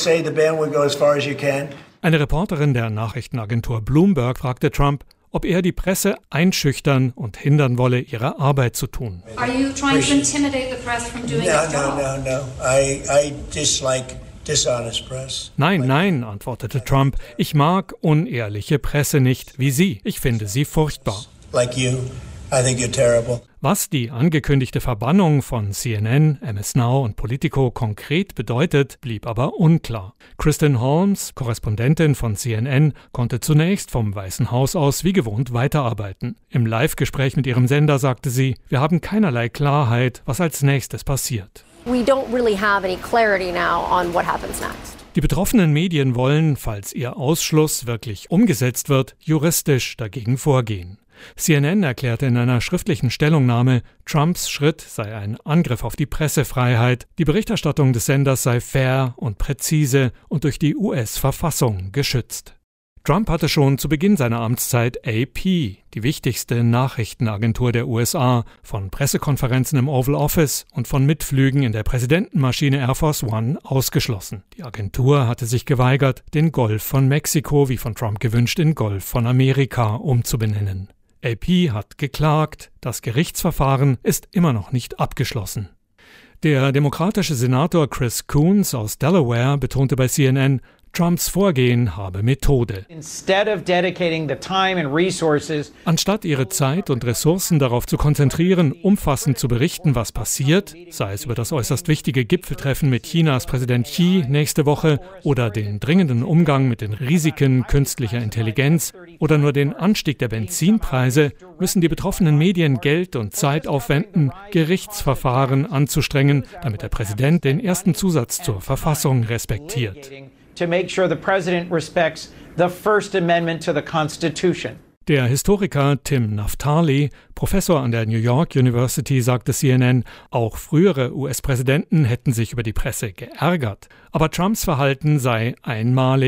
Eine Reporterin der Nachrichtenagentur Bloomberg fragte Trump, ob er die Presse einschüchtern und hindern wolle, ihre Arbeit zu tun. Are you trying to intimidate the press from doing its job? No. I dislike dishonest press. Nein, antwortete Trump. Ich mag unehrliche Presse nicht, wie Sie. Ich finde sie furchtbar. Like you. I think you're terrible. Was die angekündigte Verbannung von CNN, MS Now und Politico konkret bedeutet, blieb aber unklar. Kristen Holmes, Korrespondentin von CNN, konnte zunächst vom Weißen Haus aus wie gewohnt weiterarbeiten. Im Live-Gespräch mit ihrem Sender sagte sie, wir haben keinerlei Klarheit, was als nächstes passiert. We don't really have any clarity now on what happens next. Die betroffenen Medien wollen, falls ihr Ausschluss wirklich umgesetzt wird, juristisch dagegen vorgehen. CNN erklärte in einer schriftlichen Stellungnahme, Trumps Schritt sei ein Angriff auf die Pressefreiheit, die Berichterstattung des Senders sei fair und präzise und durch die US-Verfassung geschützt. Trump hatte schon zu Beginn seiner Amtszeit AP, die wichtigste Nachrichtenagentur der USA, von Pressekonferenzen im Oval Office und von Mitflügen in der Präsidentenmaschine Air Force One ausgeschlossen. Die Agentur hatte sich geweigert, den Golf von Mexiko, wie von Trump gewünscht, in Golf von Amerika umzubenennen. AP hat geklagt, das Gerichtsverfahren ist immer noch nicht abgeschlossen. Der demokratische Senator Chris Coons aus Delaware betonte bei CNN, Trumps Vorgehen habe Methode. Anstatt ihre Zeit und Ressourcen darauf zu konzentrieren, umfassend zu berichten, was passiert, sei es über das äußerst wichtige Gipfeltreffen mit Chinas Präsident Xi nächste Woche oder den dringenden Umgang mit den Risiken künstlicher Intelligenz oder nur den Anstieg der Benzinpreise, müssen die betroffenen Medien Geld und Zeit aufwenden, Gerichtsverfahren anzustrengen, damit der Präsident den ersten Zusatz zur Verfassung respektiert. To make sure the president respects the First Amendment to the Constitution. Der Historiker Tim Naftali, Professor an der New York University, sagte CNN, auch frühere US-Präsidenten hätten sich über die Presse geärgert. Aber Trumps Verhalten sei einmalig.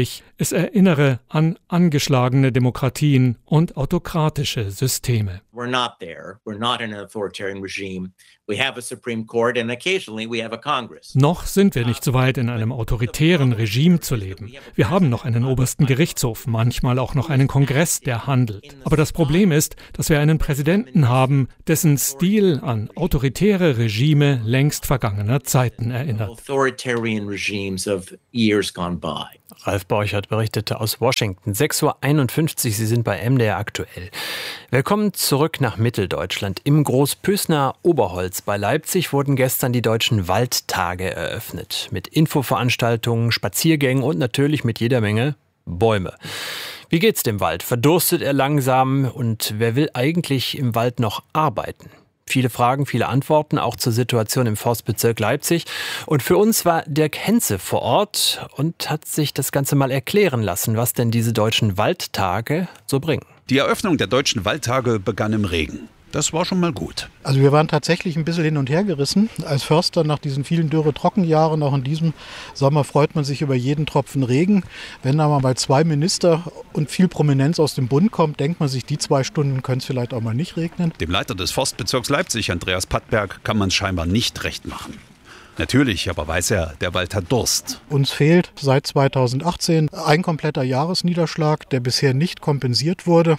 Es erinnere an angeschlagene Demokratien und autokratische Systeme. We're not there. We're not in an authoritarian regime. We have a Supreme Court and occasionally we have a Congress. Noch sind wir nicht so weit, in einem autoritären Regime zu leben. Wir haben noch einen obersten Gerichtshof, manchmal auch noch einen Kongress, der handelt. Aber das Problem ist, dass wir einen Präsidenten haben, dessen Stil an autoritäre Regime längst vergangener Zeiten erinnert. Authoritarian regimes of years gone by. Ralf Borchert berichtete aus Washington. 6:51 Uhr, Sie sind bei MDR aktuell. Willkommen zurück nach Mitteldeutschland. Im Großpösner Oberholz bei Leipzig wurden gestern die Deutschen Waldtage eröffnet. Mit Infoveranstaltungen, Spaziergängen und natürlich mit jeder Menge Bäume. Wie geht's dem Wald? Verdurstet er langsam? Und wer will eigentlich im Wald noch arbeiten? Viele Fragen, viele Antworten, auch zur Situation im Forstbezirk Leipzig. Und für uns war Dirk Henze vor Ort und hat sich das Ganze mal erklären lassen, was denn diese Deutschen Waldtage so bringen. Die Eröffnung der Deutschen Waldtage begann im Regen. Das war schon mal gut. Also wir waren tatsächlich ein bisschen hin und her gerissen. Als Förster nach diesen vielen Dürre-Trockenjahren, auch in diesem Sommer, freut man sich über jeden Tropfen Regen. Wenn da mal 2 Minister und viel Prominenz aus dem Bund kommt, denkt man sich, die 2 Stunden können es vielleicht auch mal nicht regnen. Dem Leiter des Forstbezirks Leipzig, Andreas Pattberg, kann man es scheinbar nicht recht machen. Natürlich, aber weiß er, der Wald hat Durst. Uns fehlt seit 2018 ein kompletter Jahresniederschlag, der bisher nicht kompensiert wurde.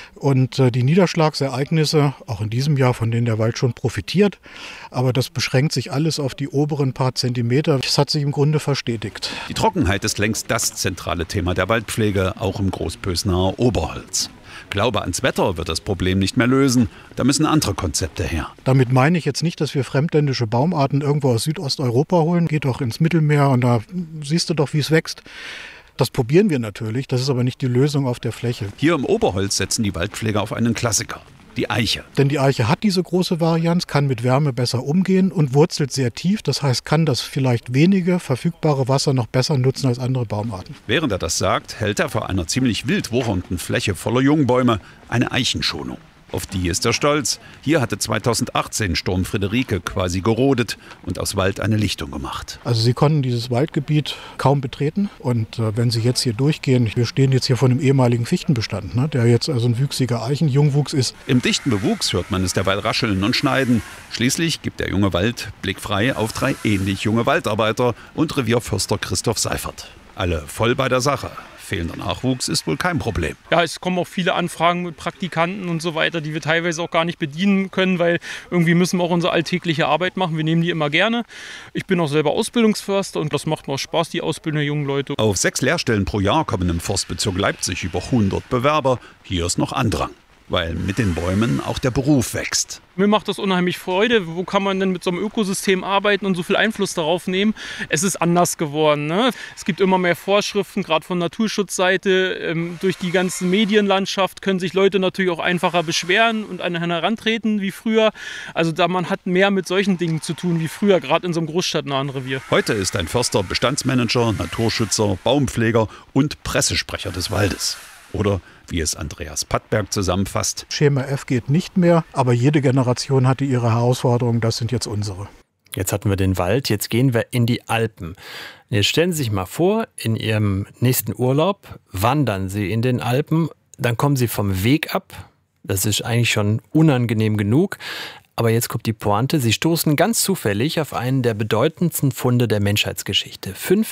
Und die Niederschlagsereignisse, auch in diesem Jahr, von denen der Wald schon profitiert, aber das beschränkt sich alles auf die oberen paar Zentimeter. Das hat sich im Grunde verstetigt. Die Trockenheit ist längst das zentrale Thema der Waldpflege, auch im Großpösnaer Oberholz. Glaube ans Wetter wird das Problem nicht mehr lösen. Da müssen andere Konzepte her. Damit meine ich jetzt nicht, dass wir fremdländische Baumarten irgendwo aus Südosteuropa holen. Geht doch ins Mittelmeer und da siehst du doch, wie es wächst. Das probieren wir natürlich, das ist aber nicht die Lösung auf der Fläche. Hier im Oberholz setzen die Waldpfleger auf einen Klassiker. Die Eiche. Denn die Eiche hat diese große Varianz, kann mit Wärme besser umgehen und wurzelt sehr tief. Das heißt, kann das vielleicht wenige verfügbare Wasser noch besser nutzen als andere Baumarten. Während er das sagt, hält er vor einer ziemlich wild wuchernden Fläche voller Jungbäume eine Eichenschonung. Auf die ist er stolz. Hier hatte 2018 Sturm Friederike quasi gerodet und aus Wald eine Lichtung gemacht. Also Sie konnten dieses Waldgebiet kaum betreten. Und wenn Sie jetzt hier durchgehen, wir stehen jetzt hier vor einem ehemaligen Fichtenbestand, ne, der jetzt also ein wüchsiger Eichenjungwuchs ist. Im dichten Bewuchs hört man es derweil rascheln und schneiden. Schließlich gibt der junge Wald blickfrei auf 3 ähnlich junge Waldarbeiter und Revierförster Christoph Seifert. Alle voll bei der Sache. Fehlender Nachwuchs ist wohl kein Problem. Ja, es kommen auch viele Anfragen mit Praktikanten und so weiter, die wir teilweise auch gar nicht bedienen können, weil irgendwie müssen wir auch unsere alltägliche Arbeit machen. Wir nehmen die immer gerne. Ich bin auch selber Ausbildungsförster und das macht mir auch Spaß, die Ausbildung der jungen Leute. Auf 6 Lehrstellen pro Jahr kommen im Forstbezirk Leipzig über 100 Bewerber. Hier ist noch Andrang, weil mit den Bäumen auch der Beruf wächst. Mir macht das unheimlich Freude. Wo kann man denn mit so einem Ökosystem arbeiten und so viel Einfluss darauf nehmen? Es ist anders geworden, ne? Es gibt immer mehr Vorschriften, gerade von Naturschutzseite. Durch die ganze Medienlandschaft können sich Leute natürlich auch einfacher beschweren und an einen herantreten wie früher. Also man hat mehr mit solchen Dingen zu tun wie früher, gerade in so einem großstadtnahen Revier. Heute ist ein Förster Bestandsmanager, Naturschützer, Baumpfleger und Pressesprecher des Waldes. Oder wie es Andreas Pattberg zusammenfasst: Schema F geht nicht mehr, aber jede Generation hatte ihre Herausforderungen, das sind jetzt unsere. Jetzt hatten wir den Wald, jetzt gehen wir in die Alpen. Jetzt stellen Sie sich mal vor, in Ihrem nächsten Urlaub wandern Sie in den Alpen, dann kommen Sie vom Weg ab. Das ist eigentlich schon unangenehm genug. Aber jetzt kommt die Pointe. Sie stoßen ganz zufällig auf einen der bedeutendsten Funde der Menschheitsgeschichte.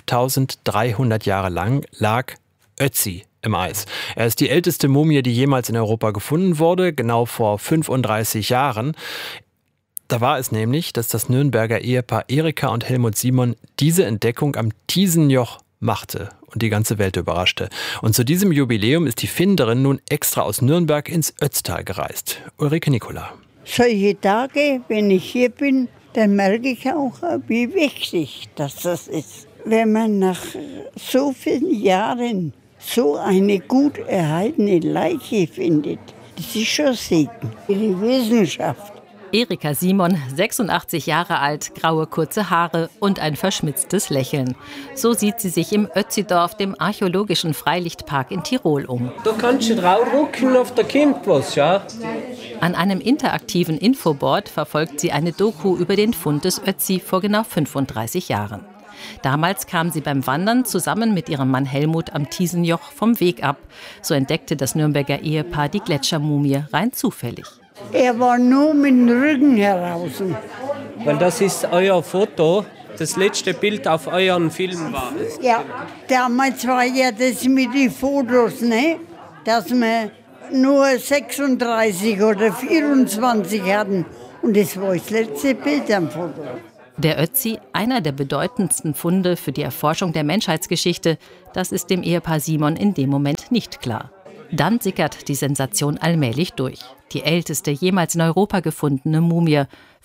5300 Jahre lang lag Ötzi im Eis. Er ist die älteste Mumie, die jemals in Europa gefunden wurde, genau vor 35 Jahren. Da war es nämlich, dass das Nürnberger Ehepaar Erika und Helmut Simon diese Entdeckung am Tiesenjoch machte und die ganze Welt überraschte. Und zu diesem Jubiläum ist die Finderin nun extra aus Nürnberg ins Ötztal gereist. Ulrike Nicola. Solche Tage, wenn ich hier bin, dann merke ich auch, wie wichtig das ist. Wenn man nach so vielen Jahren so eine gut erhaltene Leiche findet, das ist schon Segen für die Wissenschaft. Erika Simon, 86 Jahre alt, graue kurze Haare und ein verschmitztes Lächeln. So sieht sie sich im Ötzidorf, dem archäologischen Freilichtpark in Tirol, um. Da kannst du drauf ruckeln, auf der kommt was, ja? An einem interaktiven Infoboard verfolgt sie eine Doku über den Fund des Ötzi vor genau 35 Jahren. Damals kam sie beim Wandern zusammen mit ihrem Mann Helmut am Thiesenjoch vom Weg ab. So entdeckte das Nürnberger Ehepaar die Gletschermumie rein zufällig. Er war nur mit dem Rücken heraus. Weil das ist euer Foto. Das letzte Bild auf euren Film war. Ja, damals war ja das mit den Fotos, ne? Dass wir nur 36 oder 24 hatten. Und das war das letzte Bild am Foto. Der Ötzi, einer der bedeutendsten Funde für die Erforschung der Menschheitsgeschichte, das ist dem Ehepaar Simon in dem Moment nicht klar. Dann sickert die Sensation allmählich durch. Die älteste jemals in Europa gefundene Mumie,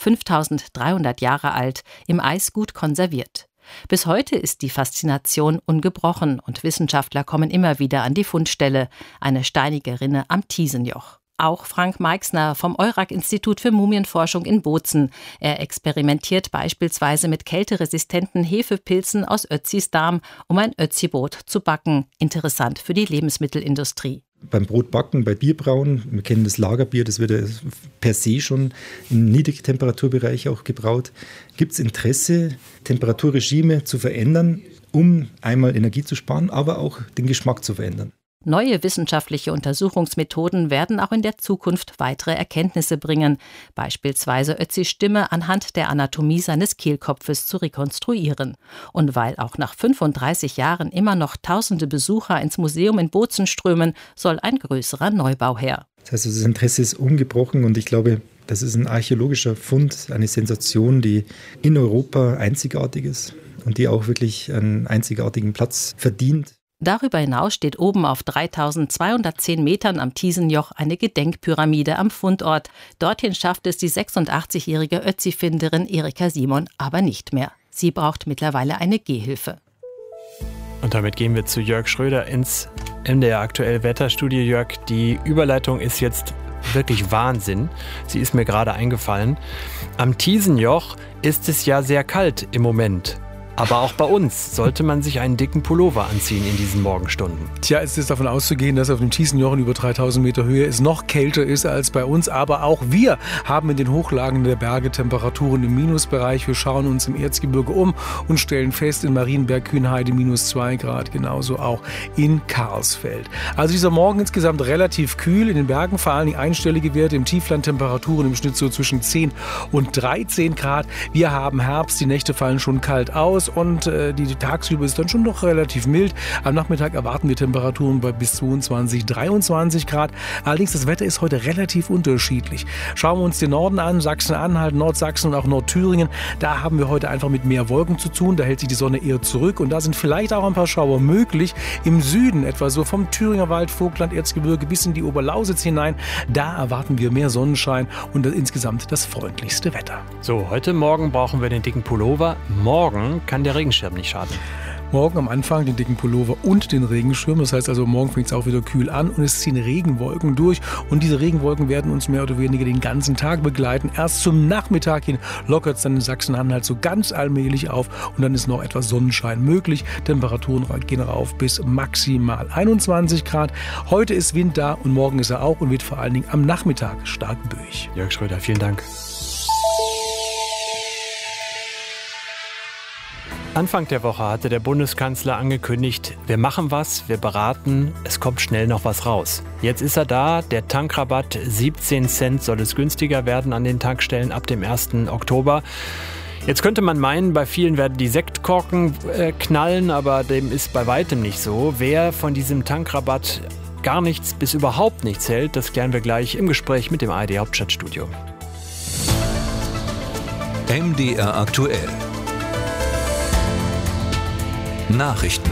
5300 Jahre alt, im Eis gut konserviert. Bis heute ist die Faszination ungebrochen und Wissenschaftler kommen immer wieder an die Fundstelle, eine steinige Rinne am Thiesenjoch. Auch Frank Meixner vom Eurac-Institut für Mumienforschung in Bozen. Er experimentiert beispielsweise mit kälteresistenten Hefepilzen aus Ötzis Darm, um ein Ötzi-Brot zu backen. Interessant für die Lebensmittelindustrie. Beim Brotbacken, bei Bierbrauen, wir kennen das Lagerbier, das wird ja per se schon im Niedrigtemperaturbereich auch gebraut. Gibt es Interesse, Temperaturregime zu verändern, um einmal Energie zu sparen, aber auch den Geschmack zu verändern? Neue wissenschaftliche Untersuchungsmethoden werden auch in der Zukunft weitere Erkenntnisse bringen, beispielsweise Ötzis Stimme anhand der Anatomie seines Kehlkopfes zu rekonstruieren. Und weil auch nach 35 Jahren immer noch tausende Besucher ins Museum in Bozen strömen, soll ein größerer Neubau her. Das heißt, das Interesse ist ungebrochen und ich glaube, das ist ein archäologischer Fund, eine Sensation, die in Europa einzigartig ist und die auch wirklich einen einzigartigen Platz verdient. Darüber hinaus steht oben auf 3210 Metern am Thiesenjoch eine Gedenkpyramide am Fundort. Dorthin schafft es die 86-jährige Ötzi-Finderin Erika Simon aber nicht mehr. Sie braucht mittlerweile eine Gehhilfe. Und damit gehen wir zu Jörg Schröder ins MDR Aktuell Wetterstudio. Jörg, die Überleitung ist jetzt wirklich Wahnsinn. Sie ist mir gerade eingefallen. Am Thiesenjoch ist es ja sehr kalt im Moment. Aber auch bei uns sollte man sich einen dicken Pullover anziehen in diesen Morgenstunden. Tja, es ist davon auszugehen, dass auf dem Thiesenjoch über 3000 Meter Höhe es noch kälter ist als bei uns. Aber auch wir haben in den Hochlagen der Berge Temperaturen im Minusbereich. Wir schauen uns im Erzgebirge um und stellen fest, in Marienberg, Kühnheide -2 Grad, genauso auch in Karlsfeld. Also dieser Morgen insgesamt relativ kühl. In den Bergen vor allem einstellige Werte, im Tiefland Temperaturen im Schnitt so zwischen 10 und 13 Grad. Wir haben Herbst, die Nächte fallen schon kalt aus. Und die tagsüber ist dann schon noch relativ mild. Am Nachmittag erwarten wir Temperaturen bei bis 22, 23 Grad. Allerdings das Wetter ist heute relativ unterschiedlich. Schauen wir uns den Norden an, Sachsen-Anhalt, Nordsachsen und auch Nordthüringen. Da haben wir heute einfach mit mehr Wolken zu tun. Da hält sich die Sonne eher zurück und da sind vielleicht auch ein paar Schauer möglich. Im Süden etwa so vom Thüringer Wald, Vogtland, Erzgebirge bis in die Oberlausitz hinein. Da erwarten wir mehr Sonnenschein und insgesamt das freundlichste Wetter. So, heute Morgen brauchen wir den dicken Pullover. Morgen kann der Regenschirm nicht schaden. Morgen am Anfang den dicken Pullover und den Regenschirm. Das heißt also, morgen fängt es auch wieder kühl an und es ziehen Regenwolken durch. Und diese Regenwolken werden uns mehr oder weniger den ganzen Tag begleiten. Erst zum Nachmittag hin lockert es dann in Sachsen-Anhalt so ganz allmählich auf und dann ist noch etwas Sonnenschein möglich. Temperaturen gehen rauf bis maximal 21 Grad. Heute ist Wind da und morgen ist er auch und wird vor allen Dingen am Nachmittag stark böig. Jörg Schröder, vielen Dank. Anfang der Woche hatte der Bundeskanzler angekündigt, wir machen was, wir beraten, es kommt schnell noch was raus. Jetzt ist er da, der Tankrabatt, 17 Cent soll es günstiger werden an den Tankstellen ab dem 1. Oktober. Jetzt könnte man meinen, bei vielen werden die Sektkorken knallen, aber dem ist bei weitem nicht so. Wer von diesem Tankrabatt gar nichts bis überhaupt nichts hält, das klären wir gleich im Gespräch mit dem ARD Hauptstadtstudio. MDR Aktuell. Nachrichten.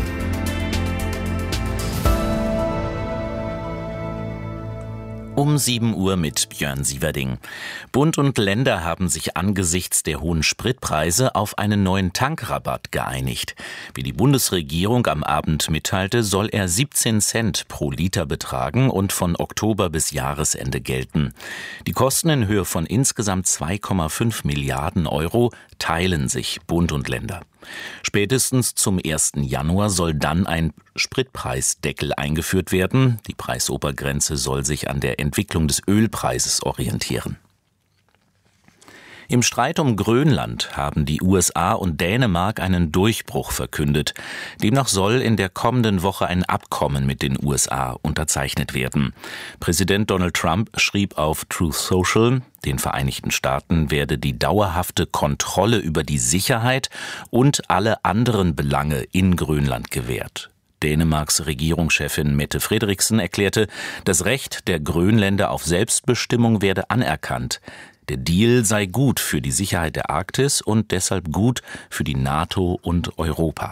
Um 7 Uhr mit Björn Sieverding. Bund und Länder haben sich angesichts der hohen Spritpreise auf einen neuen Tankrabatt geeinigt. Wie die Bundesregierung am Abend mitteilte, soll er 17 Cent pro Liter betragen und von Oktober bis Jahresende gelten. Die Kosten in Höhe von insgesamt 2,5 Milliarden Euro teilen sich Bund und Länder. Spätestens zum 1. Januar soll dann ein Spritpreisdeckel eingeführt werden. Die Preisobergrenze soll sich an der Entwicklung des Ölpreises orientieren. Im Streit um Grönland haben die USA und Dänemark einen Durchbruch verkündet. Demnach soll in der kommenden Woche ein Abkommen mit den USA unterzeichnet werden. Präsident Donald Trump schrieb auf Truth Social, den Vereinigten Staaten werde die dauerhafte Kontrolle über die Sicherheit und alle anderen Belange in Grönland gewährt. Dänemarks Regierungschefin Mette Frederiksen erklärte, das Recht der Grönländer auf Selbstbestimmung werde anerkannt. Der Deal sei gut für die Sicherheit der Arktis und deshalb gut für die NATO und Europa.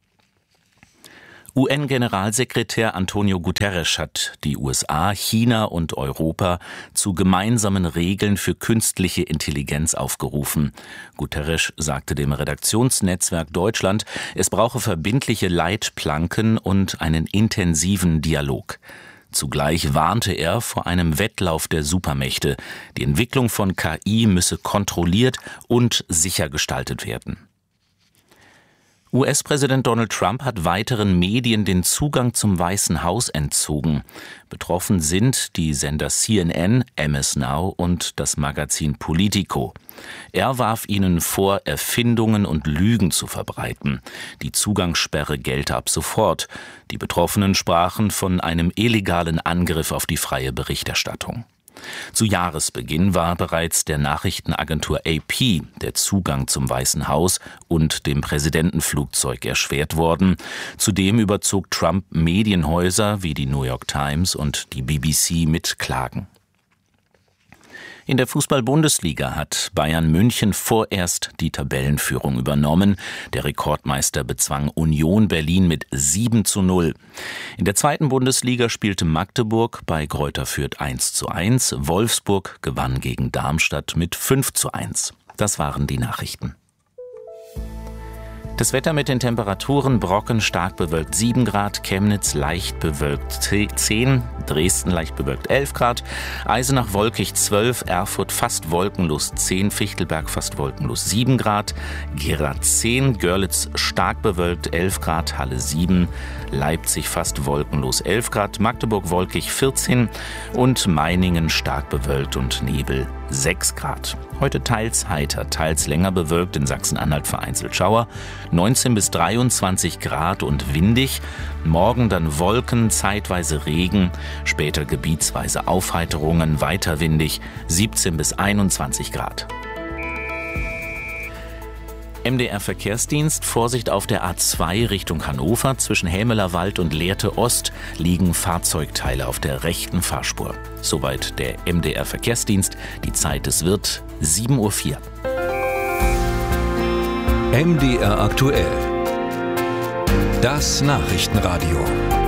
UN-Generalsekretär Antonio Guterres hat die USA, China und Europa zu gemeinsamen Regeln für künstliche Intelligenz aufgerufen. Guterres sagte dem Redaktionsnetzwerk Deutschland, es brauche verbindliche Leitplanken und einen intensiven Dialog. Zugleich warnte er vor einem Wettlauf der Supermächte. Die Entwicklung von KI müsse kontrolliert und sicher gestaltet werden. US-Präsident Donald Trump hat weiteren Medien den Zugang zum Weißen Haus entzogen. Betroffen sind die Sender CNN, MS Now und das Magazin Politico. Er warf ihnen vor, Erfindungen und Lügen zu verbreiten. Die Zugangssperre gelte ab sofort. Die Betroffenen sprachen von einem illegalen Angriff auf die freie Berichterstattung. Zu Jahresbeginn war bereits der Nachrichtenagentur AP der Zugang zum Weißen Haus und dem Präsidentenflugzeug erschwert worden. Zudem überzog Trump Medienhäuser wie die New York Times und die BBC mit Klagen. In der Fußball-Bundesliga hat Bayern München vorerst die Tabellenführung übernommen. Der Rekordmeister bezwang Union Berlin mit 7:0. In der zweiten Bundesliga spielte Magdeburg bei Greuther Fürth 1:1. Wolfsburg gewann gegen Darmstadt mit 5:1. Das waren die Nachrichten. Das Wetter mit den Temperaturen: Brocken stark bewölkt 7 Grad, Chemnitz leicht bewölkt 10, Dresden leicht bewölkt 11 Grad, Eisenach wolkig 12, Erfurt fast wolkenlos 10, Fichtelberg fast wolkenlos 7 Grad, Gera 10, Görlitz stark bewölkt 11 Grad, Halle 7, Leipzig fast wolkenlos 11 Grad, Magdeburg wolkig 14 und Meiningen stark bewölkt und Nebel 6 Grad. Heute teils heiter, teils länger bewölkt, in Sachsen-Anhalt vereinzelt Schauer, 19 bis 23 Grad und windig. Morgen dann Wolken, zeitweise Regen, später gebietsweise Aufheiterungen, weiter windig, 17 bis 21 Grad. MDR Verkehrsdienst: Vorsicht auf der A2 Richtung Hannover. Zwischen Hämelerwald und Lehrte Ost liegen Fahrzeugteile auf der rechten Fahrspur. Soweit der MDR Verkehrsdienst. Die Zeit, es wird 7:04 Uhr. MDR aktuell. Das Nachrichtenradio.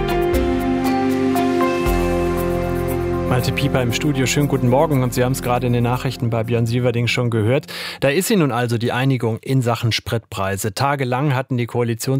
Malte Pieper im Studio, schönen guten Morgen. Und Sie haben es gerade in den Nachrichten bei Björn Sieverding schon gehört. Da ist sie nun also, die Einigung in Sachen Spritpreise. Tagelang hatten die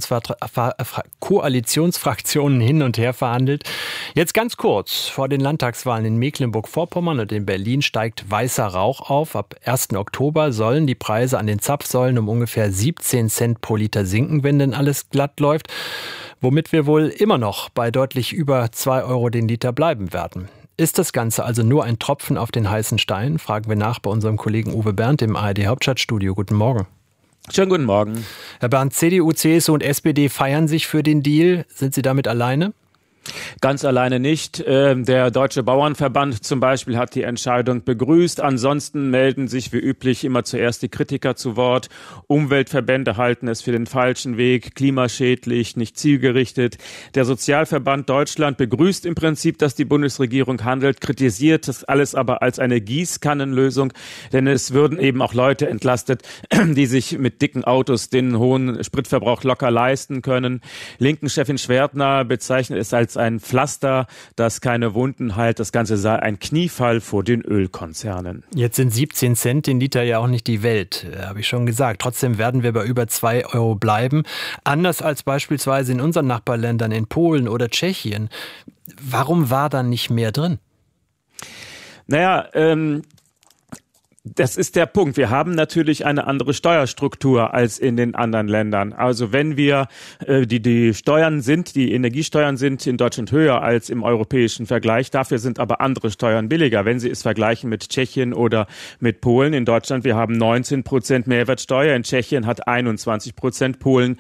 Koalitionsfraktionen hin und her verhandelt. Jetzt ganz kurz vor den Landtagswahlen in Mecklenburg-Vorpommern und in Berlin steigt weißer Rauch auf. Ab 1. Oktober sollen die Preise an den Zapfsäulen um ungefähr 17 Cent pro Liter sinken, wenn denn alles glatt läuft. Womit wir wohl immer noch bei deutlich über 2 Euro den Liter bleiben werden. Ist das Ganze also nur ein Tropfen auf den heißen Stein? Fragen wir nach bei unserem Kollegen Uwe Berndt im ARD-Hauptstadtstudio. Guten Morgen. Schönen guten Morgen. Herr Berndt, CDU, CSU und SPD feiern sich für den Deal. Sind Sie damit alleine? Ganz alleine nicht. Der Deutsche Bauernverband zum Beispiel hat die Entscheidung begrüßt. Ansonsten melden sich wie üblich immer zuerst die Kritiker zu Wort. Umweltverbände halten es für den falschen Weg, klimaschädlich, nicht zielgerichtet. Der Sozialverband Deutschland begrüßt im Prinzip, dass die Bundesregierung handelt, kritisiert das alles aber als eine Gießkannenlösung, denn es würden eben auch Leute entlastet, die sich mit dicken Autos den hohen Spritverbrauch locker leisten können. Linken-Chefin Schwertner bezeichnet es als ein Pflaster, das keine Wunden heilt. Das Ganze sei ein Kniefall vor den Ölkonzernen. Jetzt sind 17 Cent den Liter ja auch nicht die Welt, habe ich schon gesagt. Trotzdem werden wir bei über 2 Euro bleiben. Anders als beispielsweise in unseren Nachbarländern, in Polen oder Tschechien. Warum war da nicht mehr drin? Naja, Das ist der Punkt. Wir haben natürlich eine andere Steuerstruktur als in den anderen Ländern. Also wenn wir die Steuern sind, die Energiesteuern sind in Deutschland höher als im europäischen Vergleich. Dafür sind aber andere Steuern billiger. Wenn Sie es vergleichen mit Tschechien oder mit Polen. In Deutschland, wir haben 19% Mehrwertsteuer. In Tschechien hat 21%, Polen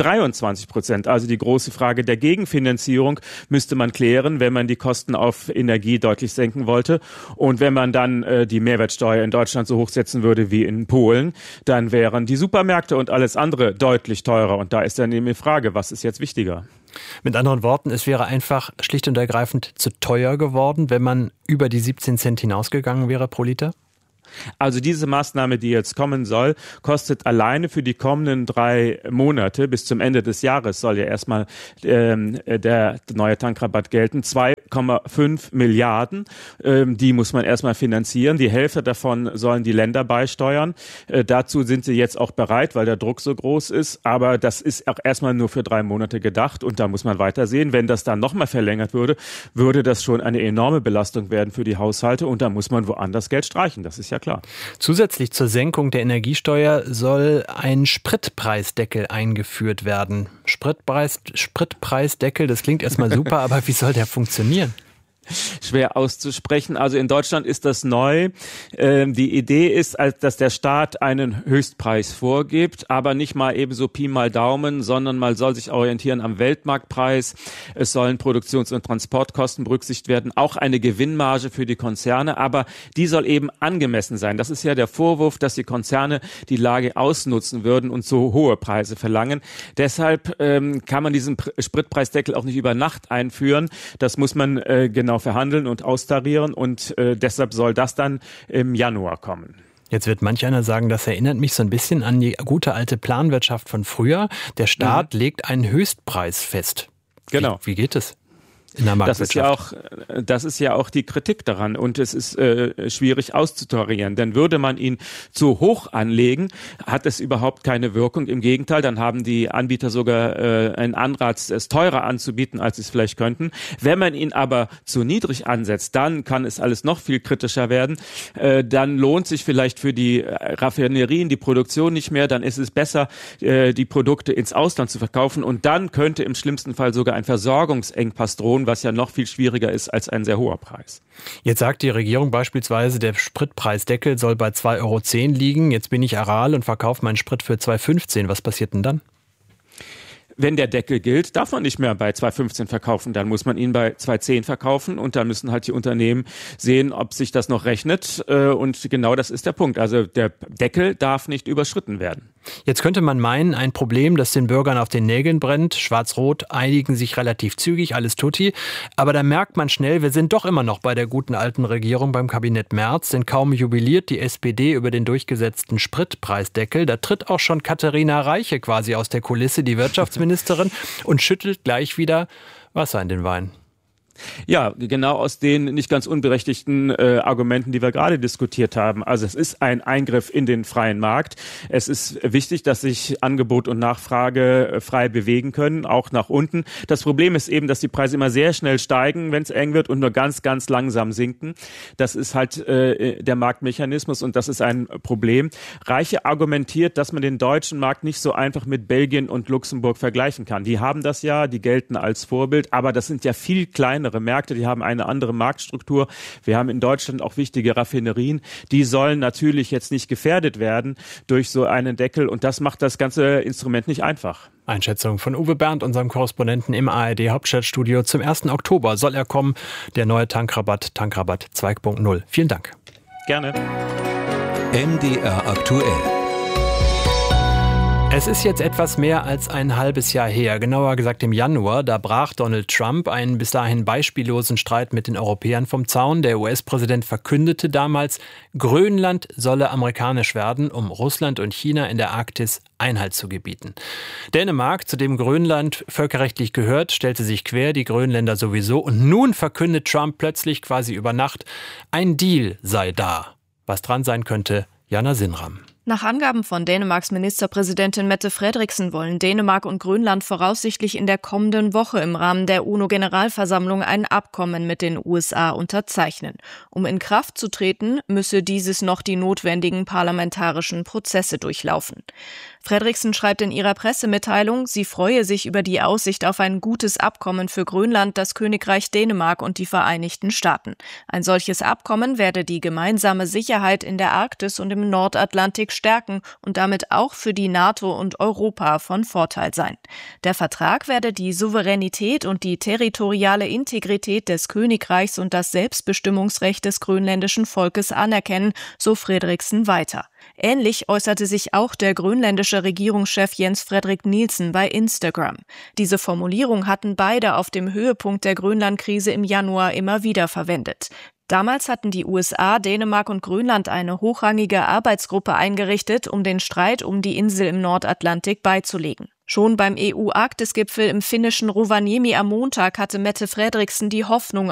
23%. Also die große Frage der Gegenfinanzierung müsste man klären, wenn man die Kosten auf Energie deutlich senken wollte. Und wenn man dann die Mehrwertsteuer in Deutschland so hochsetzen würde wie in Polen, dann wären die Supermärkte und alles andere deutlich teurer. Und da ist dann eben die Frage, was ist jetzt wichtiger? Mit anderen Worten, es wäre einfach schlicht und ergreifend zu teuer geworden, wenn man über die 17 Cent hinausgegangen wäre pro Liter? Also diese Maßnahme, die jetzt kommen soll, kostet alleine für die kommenden 3 Monate, bis zum Ende des Jahres soll ja erstmal der neue Tankrabatt gelten, 2,5 Milliarden. Die muss man erstmal finanzieren. Die Hälfte davon sollen die Länder beisteuern. Dazu sind sie jetzt auch bereit, weil der Druck so groß ist. Aber das ist auch erstmal nur für 3 Monate gedacht. Und da muss man weiter sehen. Wenn das dann nochmal verlängert würde, würde das schon eine enorme Belastung werden für die Haushalte. Und da muss man woanders Geld streichen. Das ist ja klar. Zusätzlich zur Senkung der Energiesteuer soll ein Spritpreisdeckel eingeführt werden. Spritpreisdeckel, das klingt erstmal super, aber wie soll der funktionieren? Schwer auszusprechen. Also in Deutschland ist das neu. Die Idee ist, dass der Staat einen Höchstpreis vorgibt, aber nicht mal eben so Pi mal Daumen, sondern man soll sich orientieren am Weltmarktpreis. Es sollen Produktions- und Transportkosten berücksichtigt werden, auch eine Gewinnmarge für die Konzerne, aber die soll eben angemessen sein. Das ist ja der Vorwurf, dass die Konzerne die Lage ausnutzen würden und so hohe Preise verlangen. Deshalb kann man diesen Spritpreisdeckel auch nicht über Nacht einführen. Das muss man genau verhandeln und austarieren und deshalb soll das dann im Januar kommen. Jetzt wird manch einer sagen, das erinnert mich so ein bisschen an die gute alte Planwirtschaft von früher. Der Staat legt einen Höchstpreis fest. Genau. Wie geht es? In der Marktwirtschaft. Das ist ja auch die Kritik daran und es ist schwierig auszutarieren, denn würde man ihn zu hoch anlegen, hat es überhaupt keine Wirkung. Im Gegenteil, dann haben die Anbieter sogar einen Anreiz, es teurer anzubieten, als sie es vielleicht könnten. Wenn man ihn aber zu niedrig ansetzt, dann kann es alles noch viel kritischer werden. Dann lohnt sich vielleicht für die Raffinerien die Produktion nicht mehr, dann ist es besser, die Produkte ins Ausland zu verkaufen und dann könnte im schlimmsten Fall sogar ein Versorgungsengpass drohen, was ja noch viel schwieriger ist als ein sehr hoher Preis. Jetzt sagt die Regierung beispielsweise, der Spritpreisdeckel soll bei 2,10 € liegen. Jetzt bin ich Aral und verkaufe meinen Sprit für 2,15 €. Was passiert denn dann? Wenn der Deckel gilt, darf man nicht mehr bei 2,15 verkaufen. Dann muss man ihn bei 2,10 verkaufen und dann müssen halt die Unternehmen sehen, ob sich das noch rechnet. Und genau das ist der Punkt. Also der Deckel darf nicht überschritten werden. Jetzt könnte man meinen, ein Problem, das den Bürgern auf den Nägeln brennt. Schwarz-Rot einigen sich relativ zügig, alles tutti. Aber da merkt man schnell, wir sind doch immer noch bei der guten alten Regierung, beim Kabinett Merz. Denn kaum jubiliert die SPD über den durchgesetzten Spritpreisdeckel, da tritt auch schon Katharina Reiche quasi aus der Kulisse, die Wirtschaftsministerin, und schüttelt gleich wieder Wasser in den Wein. Ja, genau aus den nicht ganz unberechtigten Argumenten, die wir gerade diskutiert haben. Also es ist ein Eingriff in den freien Markt. Es ist wichtig, dass sich Angebot und Nachfrage frei bewegen können, auch nach unten. Das Problem ist eben, dass die Preise immer sehr schnell steigen, wenn es eng wird und nur ganz, ganz langsam sinken. Das ist halt der Marktmechanismus und das ist ein Problem. Reiche argumentiert, dass man den deutschen Markt nicht so einfach mit Belgien und Luxemburg vergleichen kann. Die haben das ja, die gelten als Vorbild, aber das sind ja viel kleinere Märkte, die haben eine andere Marktstruktur. Wir haben in Deutschland auch wichtige Raffinerien. Die sollen natürlich jetzt nicht gefährdet werden durch so einen Deckel und das macht das ganze Instrument nicht einfach. Einschätzung von Uwe Bernd, unserem Korrespondenten im ARD Hauptstadtstudio. Zum 1. Oktober soll er kommen, der neue Tankrabatt 2.0. Vielen Dank. Gerne. MDR aktuell. Es ist jetzt etwas mehr als ein halbes Jahr her, genauer gesagt im Januar. Da brach Donald Trump einen bis dahin beispiellosen Streit mit den Europäern vom Zaun. Der US-Präsident verkündete damals, Grönland solle amerikanisch werden, um Russland und China in der Arktis Einhalt zu gebieten. Dänemark, zu dem Grönland völkerrechtlich gehört, stellte sich quer, die Grönländer sowieso. Und nun verkündet Trump plötzlich quasi über Nacht, ein Deal sei da. Was dran sein könnte, Jana Sinram. Nach Angaben von Dänemarks Ministerpräsidentin Mette Frederiksen wollen Dänemark und Grönland voraussichtlich in der kommenden Woche im Rahmen der UNO-Generalversammlung ein Abkommen mit den USA unterzeichnen. Um in Kraft zu treten, müsse dieses noch die notwendigen parlamentarischen Prozesse durchlaufen. Frederiksen schreibt in ihrer Pressemitteilung, sie freue sich über die Aussicht auf ein gutes Abkommen für Grönland, das Königreich Dänemark und die Vereinigten Staaten. Ein solches Abkommen werde die gemeinsame Sicherheit in der Arktis und im Nordatlantik stärken und damit auch für die NATO und Europa von Vorteil sein. Der Vertrag werde die Souveränität und die territoriale Integrität des Königreichs und das Selbstbestimmungsrecht des grönländischen Volkes anerkennen, so Frederiksen weiter. Ähnlich äußerte sich auch der grönländische Regierungschef Jens Frederik Nielsen bei Instagram. Diese Formulierung hatten beide auf dem Höhepunkt der Grönlandkrise im Januar immer wieder verwendet. Damals hatten die USA, Dänemark und Grönland eine hochrangige Arbeitsgruppe eingerichtet, um den Streit um die Insel im Nordatlantik beizulegen. Schon beim EU-Arktis-Gipfel im finnischen Rovaniemi am Montag hatte Mette Frederiksen die Hoffnung